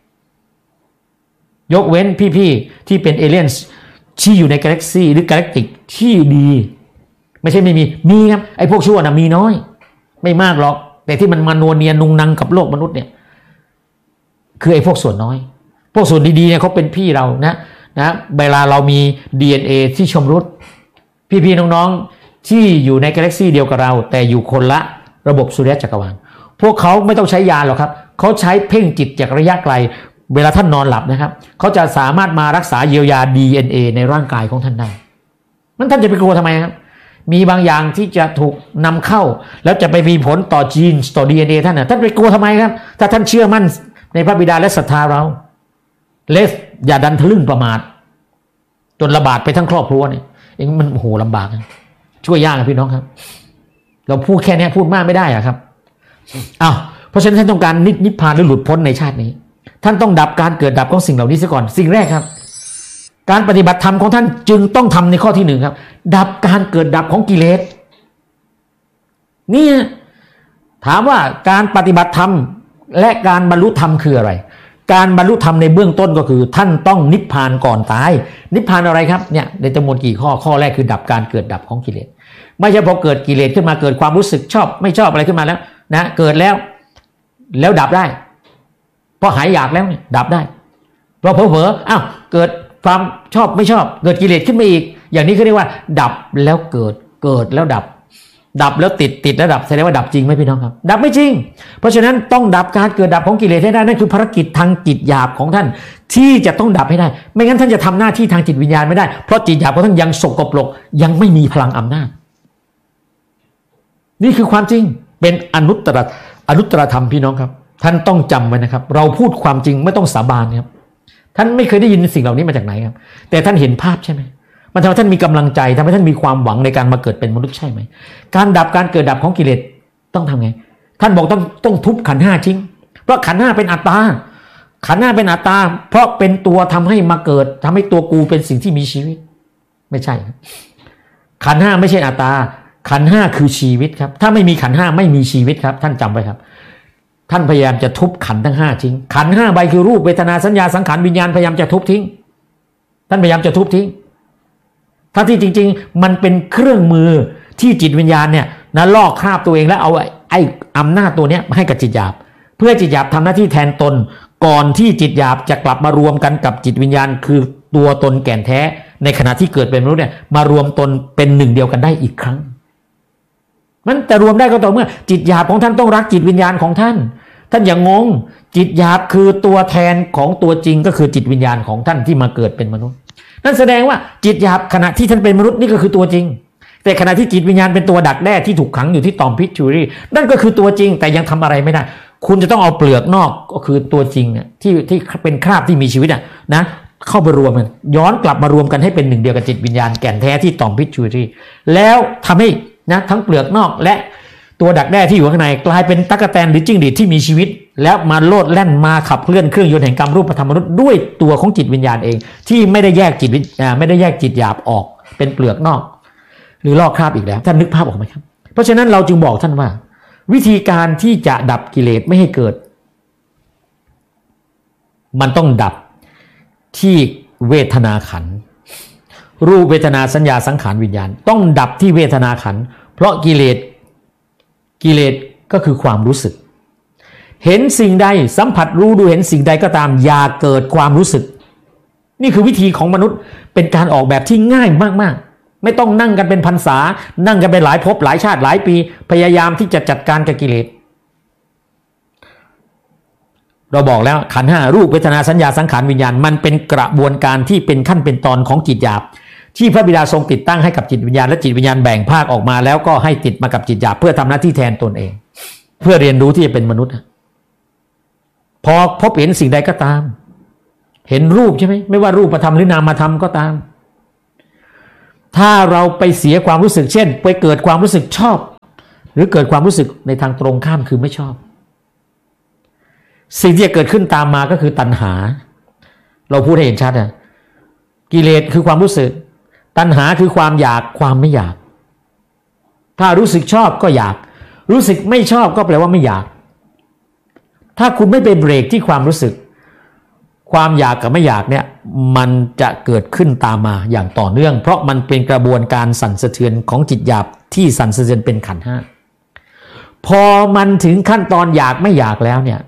S1: ยกเว้นพี่ๆที่เป็นเอเลี่ยนที่อยู่ในกาแล็กซี่หรือกาแล็กติกที่ดีไม่ใช่ไม่มีมีครับไอ้พวกชั่วน่ะมีน้อยไม่มากหรอกแต่ที่มันมานัวเนียนุงนังกับโลกมนุษย์เนี่ยคือไอ้พวกส่วนน้อยพวกส่วนดีๆเนี่ยเขาเป็นพี่เรานะนะเวลาเรามี ดี เอ็น เอ ที่ชำรุดพี่ๆน้องๆที่อยู่ในกาแล็กซี่เดียวกับเราแต่อยู่คนละระบบสุริยะจักรวาลพวกเขาไม่ต้องใช้ยาหรอกครับเขาใช้เพ่งจิตจากระยะไกลเวลาท่านนอนหลับนะครับเขาจะสามารถมารักษาเยียวยา ดี เอ็น เอ ในร่างกายของท่านได้มันท่านจะไปกลัวทำไมครับมีบางอย่างที่จะถูกนำเข้าแล้วจะไปมีผลต่อจีนต่อ ดี เอ็น เอ ท่านนะท่านไปกลัวทำไมครับถ้าท่านเชื่อมั่นในพระบิดาและศรัทธาเราเลสอย่าดันทะลึ่งประมาทจนระบาดไปทั้งครอบครัวเนี่ยเองมันโอ้โหลำบากนะช่วยยากนะพี่น้องครับเราพูดแค่นี้พูดมากไม่ได้อะครับอ้าวเพราะฉะนั้นท่านต้องการนินิพพานหรือหลุดพ้นในชาตินี้ท่านต้องดับการเกิดดับของสิ่งเหล่านี้ซะก่อนสิ่งแรกครับการปฏิบัติธรรมของท่านจึงต้องทำในข้อที่หนึ่งครับดับการเกิดดับของกิเลสนี่ถามว่าการปฏิบัติธรรมและการบรรลุธรรมคืออะไรการบรรลุธรรมในเบื้องต้นก็คือท่านต้องนิพพานก่อนตายนิพพานอะไรครับเนี่ยในจำนวนกี่ข้อข้อแรกคือดับการเกิดดับของกิเลสไม่ใช่พอเกิดกิเลสขึ้นมาเกิดความรู้สึกชอบไม่ชอบอะไรขึ้นมาแล้วนะเกิดแล้วแล้วดับได้พอหายอยากแล้วเนี่ยดับได้พอเผลอๆอ้าวเกิดความชอบไม่ชอบเกิดกิเลสขึ้นมาอีกอย่างนี้เขาเรียกว่าดับแล้วเกิดเกิดแล้วดับดับแล้วติดติดแล้วดับแสดงว่าดับจริงไหมพี่น้องครับดับไม่จริงเพราะฉะนั้นต้องดับการเกิดดับของกิเลสให้ได้นั่นคือภารกิจทางจิตหยาบของท่านที่จะต้องดับให้ได้ไม่งั้นท่านจะทำหน้าที่ทางจิตวิญญาณไม่ได้เพราะจิตหยาบของท่านยังสกปรกยังไม่มีพลังอำนาจนี่คือความจริงเป็นอนุตตรอนุตตรธรรมพี่น้องครับท่านต้องจำไว้นะครับเราพูดความจริงไม่ต้องสาบานครับท่านไม่เคยได้ยินสิ่งเหล่านี้มาจากไหนครับแต่ท่านเห็นภาพใช่ไหมมันทำให้ท่านมีกำลังใจทำให้ท่านมีความหวังในการมาเกิดเป็นมนุษย์ใช่ไหมการดับการเกิดดับของกิเลสต้องทำไงท่านบอกต้องต้องทุบขันธ์ห้าทิ้งเพราะขันธ์ห้าเป็นอัตตาขันธ์ห้าเป็นอัตตาเพราะเป็นตัวทำให้มาเกิดทำให้ตัวกูเป็นสิ่งที่มีชีวิตไม่ใช่ขันธ์ห้าไม่ใช่อัตตาขันธ์ห้าคือชีวิตครับถ้าไม่มีขันธ์ห้าไม่มีชีวิตครับท่านจำไว้ครับท่านพยายามจะทุบขันธ์ทั้งห้าทิ้งขันธ์ห้าใบคือรูปเวทนาสัญญาสังขารวิญญาณพยายามจะทุบทิ้งท่านพยายามจะทุบทิ้งถ้าที่จริงๆมันเป็นเครื่องมือที่จิตวิญญาณเนี่ยนะลอกคราบตัวเองแล้วเอาไอ้อำนาจตัวเนี้ยให้กับจิตหยาบเพื่อจิตหยาบทำหน้าที่แทนตนก่อนที่จิตหยาบจะกลับมารวมกันกับจิตวิญญาณคือตัวตนแก่นแท้ในขณะที่เกิดเป็นมนุษย์เนี่ยมารวมตนเป็นหนึ่งเดียวกันได้อีกครั้งมันแต่รวมได้ก็ต่อเมื่อจิตหยาบของท่านต้องรักจิตวิญญาณของท่านท่านอย่างงงจิตหยาบคือตัวแทนของตัวจริงก็คือจิตวิญญาณของท่านที่มาเกิดเป็นมนุษย์นั่นแสดงว่าจิตหยาบขณะที่ท่านเป็นมนุษย์นี่ก็คือตัวจริงแต่ขณะที่จิตวิญญาณเป็นตัวดักแด้ที่ถูกขังอยู่ที่ตอมพิษจูรี่นั่นก็คือตัวจริงแต่ยังทำอะไรไม่ได้คุณจะต้องเอาเปลือกนอกก็คือตัวจริงเนี่ยที่ที่เป็นคราบที่มีชีวิตอ่ะนะเข้าไปรวมกันย้อนกลับมารวมกันให้เป็นหนึ่งเดียวกับจิตวิญญาณแก่นแท้ที่ตอมพิษจูรี่แล้วทำให้นะทั้งเปลือกนอกและตัวดักแด้ที่อยู่ข้างในกลายเป็นตั๊กแตนหรือจิ้งหรีดที่มีชีวิตแล้วมาโลดแล่นมาขับเคลื่อนเครื่องยนต์แห่งกรรมรูปธรรมมนุษย์ด้วยตัวของจิตวิญญาณเองที่ไม่ได้แยกจิตไม่ได้แยกจิตหยาบออกเป็นเปลือกนอกหรือลอกคราบอีกแล้วท่านนึกภาพออกไหมครับเพราะฉะนั้นเราจึงบอกท่านว่าวิธีการที่จะดับกิเลสไม่ให้เกิดมันต้องดับที่เวทนาขันธ์รูปเวทนาสัญญาสังขารวิญญาณต้องดับที่เวทนาขันธ์เพราะกิเลสกิเลสก็คือความรู้สึกเห็นสิ่งใดสัมผัสรู้ดูเห็นสิ่งใดก็ตามอย่าเกิดความรู้สึกนี่คือวิธีของมนุษย์เป็นการออกแบบที่ง่ายมากๆไม่ต้องนั่งกันเป็นพรรษานั่งกันไปหลายภพหลายชาติหลายปีพยายามที่จะจัดการกับกิเลสเราบอกแล้วขันธ์ห้ารูปเวทนาสัญญาสังขารวิญญาณมันเป็นกระบวนการที่เป็นขั้นเป็นตอนของจิตหยาบที่พระบิดาทรงติดตั้งให้กับจิตวิญญาณและจิตวิญญาณแบ่งภาคออกมาแล้วก็ให้ติดมากับจิตหยาบเพื่อทำหน้าที่แทนตนเองเพื่อเรียนรู้ที่จะเป็นมนุษย์พอพบเห็นสิ่งใดก็ตามเห็นรูปใช่ไหมไม่ว่ารูปธรรมหรือนามธรรมก็ตามถ้าเราไปเสียความรู้สึกเช่นไปเกิดความรู้สึกชอบหรือเกิดความรู้สึกในทางตรงข้ามคือไม่ชอบสิ่งที่จะเกิดขึ้นตามมาก็คือตัณหาเราพูดให้เห็นชัดอะกิเลสคือความรู้สึกตัณหาคือความอยากความไม่อยากถ้ารู้สึกชอบก็อยากรู้สึกไม่ชอบก็แปลว่าไม่อยากถ้าคุณไม่ไปเบรกที่ความรู้สึกความอยากกับไม่อยากเนี่ยมันจะเกิดขึ้นตามมาอย่างต่อเนื่องเพราะมันเป็นกระบวนการสั่นสะเทือนของจิตหยาบที่สั่นสะเทือนเป็นขันธ์ห้าพอมันถึงขั้นตอนอยากไม่อยากแล้วเนี่ย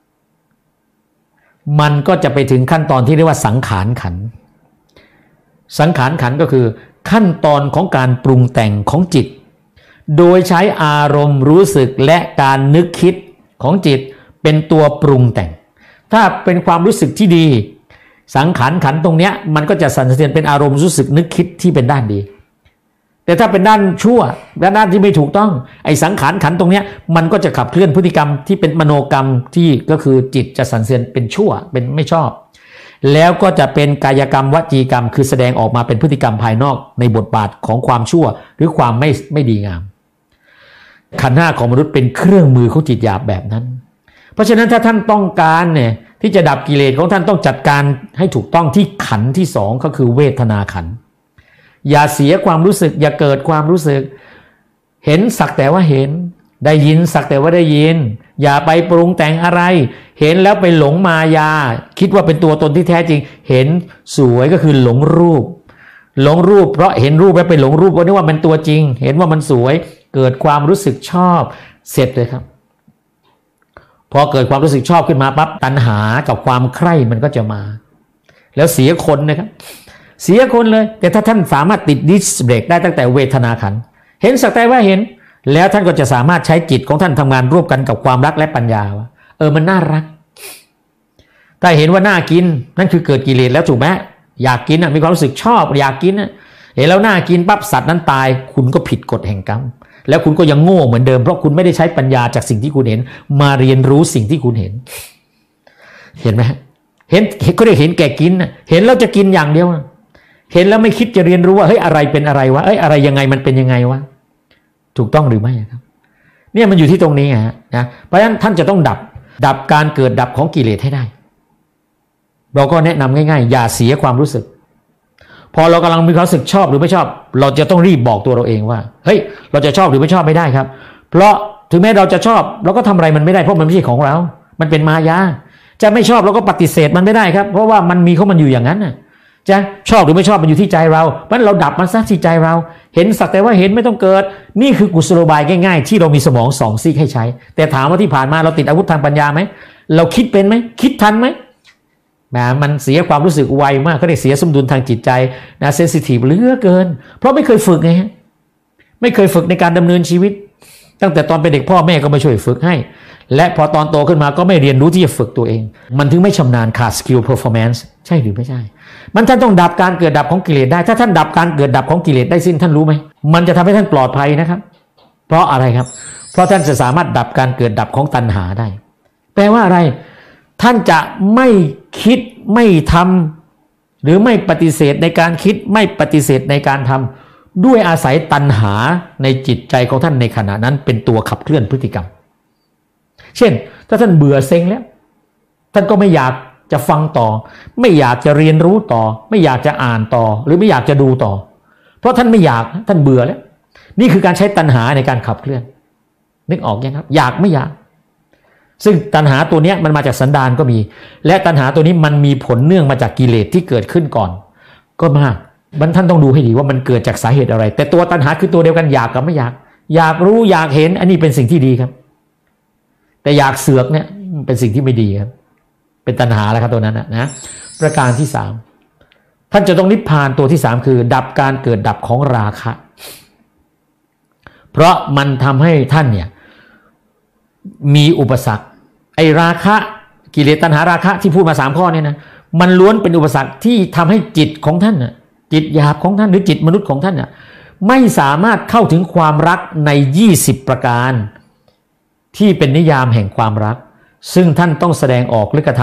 S1: มันก็จะไปถึงขั้นตอนที่เรียกว่าสังขารขันธ์สังขารขันธ์ก็คือขั้นตอนของการปรุงแต่งของจิตโดยใช้อารมณ์รู้สึกและการนึกคิดของจิตเป็นตัวปรุงแต่งถ้าเป็นความรู้สึกที่ดีสังขารขันธ์ตรงเนี้ยมันก็จะสั่นสะเทือนเป็นอารมณ์รู้สึกนึกคิดที่เป็นด้านดีแต่ถ้าเป็นด้านชั่วและด้านที่ไม่ถูกต้องไอ้สังขารขันธ์ตรงเนี้ยมันก็จะขับเคลื่อนพฤติกรรมที่เป็นมโนกรรมที่ก็คือจิตจะสั่นสะเทือนเป็นชั่วเป็นไม่ชอบแล้วก็จะเป็นกายกรรมวจีกรรมคือแสดงออกมาเป็นพฤติกรรมภายนอกในบทบาทของความชั่วหรือความไม่ไม่ดีงามขันธ์ห้าของมนุษย์เป็นเครื่องมือของจิตหยาบแบบนั้นเพราะฉะนั้นถ้าท่านต้องการเนี่ยที่จะดับกิเลสของท่านต้องจัดการให้ถูกต้องที่ขันธ์ที่สองก็คือเวทนาขันธ์อย่าเสียความรู้สึกอย่าเกิดความรู้สึกเห็นสักแต่ว่าเห็นได้ยินสักแต่ว่าได้ยินอย่าไปปรุงแต่งอะไรเห็นแล้วไปหลงมายาคิดว่าเป็นตัวตนที่แท้จริงเห็นสวยก็คือหลงรูปหลงรูปเพราะเห็นรูปแล้วไปหลงรูปก็นึกว่ามันตัวจริงเห็นว่ามันสวยเกิดความรู้สึกชอบเสร็จเลยครับพอเกิดความรู้สึกชอบขึ้นมาปั๊บตัณหากับความใคร่มันก็จะมาแล้วเสียคนนะครับเสียคนเลยแต่ถ้าท่านสามารถติดดิสเบรกได้ตั้งแต่เวทนาขันธ์เห็นสักแต่ว่าเห็นแล้วท่านก็จะสามารถใช้จิตของท่านทำงานร่วมกันกับความรักและปัญญาว่าเออมันน่ารักถ้าเห็นว่าน่ากินนั่นคือเกิดกิเลสแล้วถูกไหมอยากกินมีความรู้สึกชอบอยากกินเห็นแล้วน่ากินปั๊บสัตว์นั้นตายคุณก็ผิดกฎแห่งกรรมแล้วคุณก็ยังโง่เหมือนเดิมเพราะคุณไม่ได้ใช้ปัญญาจากสิ่งที่คุณเห็นมาเรียนรู้สิ่งที่คุณเห็นเห็นไหมเห็นเขาเรียกเห็นแก่กินเห็นแล้วจะกินอย่างเดียวเห็นแล้วไม่คิดจะเรียนรู้ว่าเฮ้ยอะไรเป็นอะไรวะเอ้ยอะไรยังไงมันเป็นยังไงวะถูกต้องหรือไม่ครับเนี่ยมันอยู่ที่ตรงนี้ฮะนะเพราะฉะนั้นท่านจะต้องดับดับการเกิดดับของกิเลสให้ได้เราก็แนะนำง่ายๆอย่าเสียความรู้สึกพอเรากำลังมีความรู้สึกชอบหรือไม่ชอบเราจะต้องรีบบอกตัวเราเองว่าเฮ้ยเราจะชอบหรือไม่ชอบไม่ได้ครับเพราะถึงแม้เราจะชอบเราก็ทำอะไรมันไม่ได้เพราะมันไม่ใช่ของเรามันเป็นมายาจะไม่ชอบเราก็ปฏิเสธมันไม่ได้ครับเพราะว่ามันมีของมันอยู่อย่างนั้นน่ะจะชอบหรือไม่ชอบมันอยู่ที่ใจเราเพราะฉะนั้นเราดับมันซะที่ใจเราเห็นสักแต่ว่าเห็นไม่ต้องเกิดนี่คือกุศโลบายง่ายๆที่เรามีสมองสองซีกให้ใช้แต่ถามว่าที่ผ่านมาเราติดอาวุธทางปัญญาไหมเราคิดเป็นไหมคิดทันไหมแหมมันเสียความรู้สึกไวมากก็ได้เสียสมดุลทางจิตใจนะเซนซิทีฟเหลือเกินเพราะไม่เคยฝึกไงฮะไม่เคยฝึกในการดำเนินชีวิตตั้งแต่ตอนเป็นเด็กพ่อแม่ก็ไม่ช่วยฝึกให้และพอตอนโตขึ้นมาก็ไม่เรียนรู้ที่จะฝึกตัวเองมันถึงไม่ชำนาญขาดสกิลเพอร์ฟอร์แมนซ์ใช่หรือไม่ใช่มันท่านต้องดับการเกิดดับของกิเลสได้ถ้าท่านดับการเกิดดับของกิเลสได้สิ้นท่านรู้ไหมมันจะทำให้ท่านปลอดภัยนะครับเพราะอะไรครับเพราะท่านจะสามารถดับการเกิดดับของตัณหาได้แปลว่าอะไรท่านจะไม่คิดไม่ทำหรือไม่ปฏิเสธในการคิดไม่ปฏิเสธในการทำด้วยอาศัยตัณหาในจิตใจของท่านในขณะนั้นเป็นตัวขับเคลื่อนพฤติกรรมเช่นถ้าท่านเบื่อเซ็งแล้วท่านก็ไม่อยากจะฟังต่อไม่อยากจะเรียนรู้ต่อไม่อยากจะอ่านต่อหรือไม่อยากจะดูต่อเพราะท่านไม่อยากท่านเบื่อแล้วนี่คือการใช้ตัณหาในการขับเคลื่อนนึกออกยังครับอยากไม่อยากซึ่งตัณหาตัวนี้มันมาจากสันดานก็มีและตัณหาตัวนี้มันมีผลเนื่องมาจากกิเลสที่เกิดขึ้นก่อนก็มากมันท่านต้องดูให้ดีว่ามันเกิดจากสาเหตุอะไรแต่ตัวตัณหาคือตัวเดียวกันอยากกับไม่อยากอยากรู้อยากเห็นอันนี้เป็นสิ่งที่ดีครับแต่อยากเสือกเนี่ยเป็นสิ่งที่ไม่ดีครับเป็นตัณหาแล้วครับตัวนั้นนะนะประการที่สามท่านจะต้องนิพพานตัวที่สามคือดับการเกิดดับของราคะเพราะมันทำให้ท่านเนี่ยมีอุปสรรคไอ้ราคะกิเลสตัณหาราคะที่พูดมาสามข้อเนี่ยนะมันล้วนเป็นอุปสรรคที่ทำให้จิตของท่านน่ะจิตหยาบของท่านหรือจิตมนุษย์ของท่านน่ะไม่สามารถเข้าถึงความรักในยี่สิบประการที่เป็นนิยามแห่งความรักซึ่งท่านต้องแสดงออกหรือกระท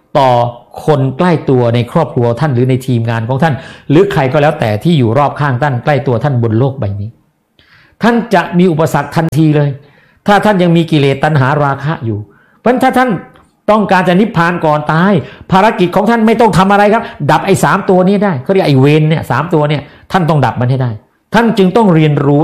S1: ต่อคนใกล้ตัวในครอบครัวท่านหรือในทีมงานของท่านหรือใครก็แล้วแต่ที่อยู่รอบข้างท่านใกล้ตัวท่านบนโลกใบนี้ท่านจะมีอุปสรรคทันทีเลยถ้าท่านยังมีกิเลสตัณหาราคะอยู่เพราะฉะนั้นถ้าท่านต้องการจะนิพพานก่อนตายภารกิจของท่านไม่ต้องทำอะไรครับดับไอ้สามตัวนี้ได้เขาเรียกไอ้เวรเนี่ยสามตัวเนี่ยท่านต้องดับมันให้ได้ท่านจึงต้องเรียนรู้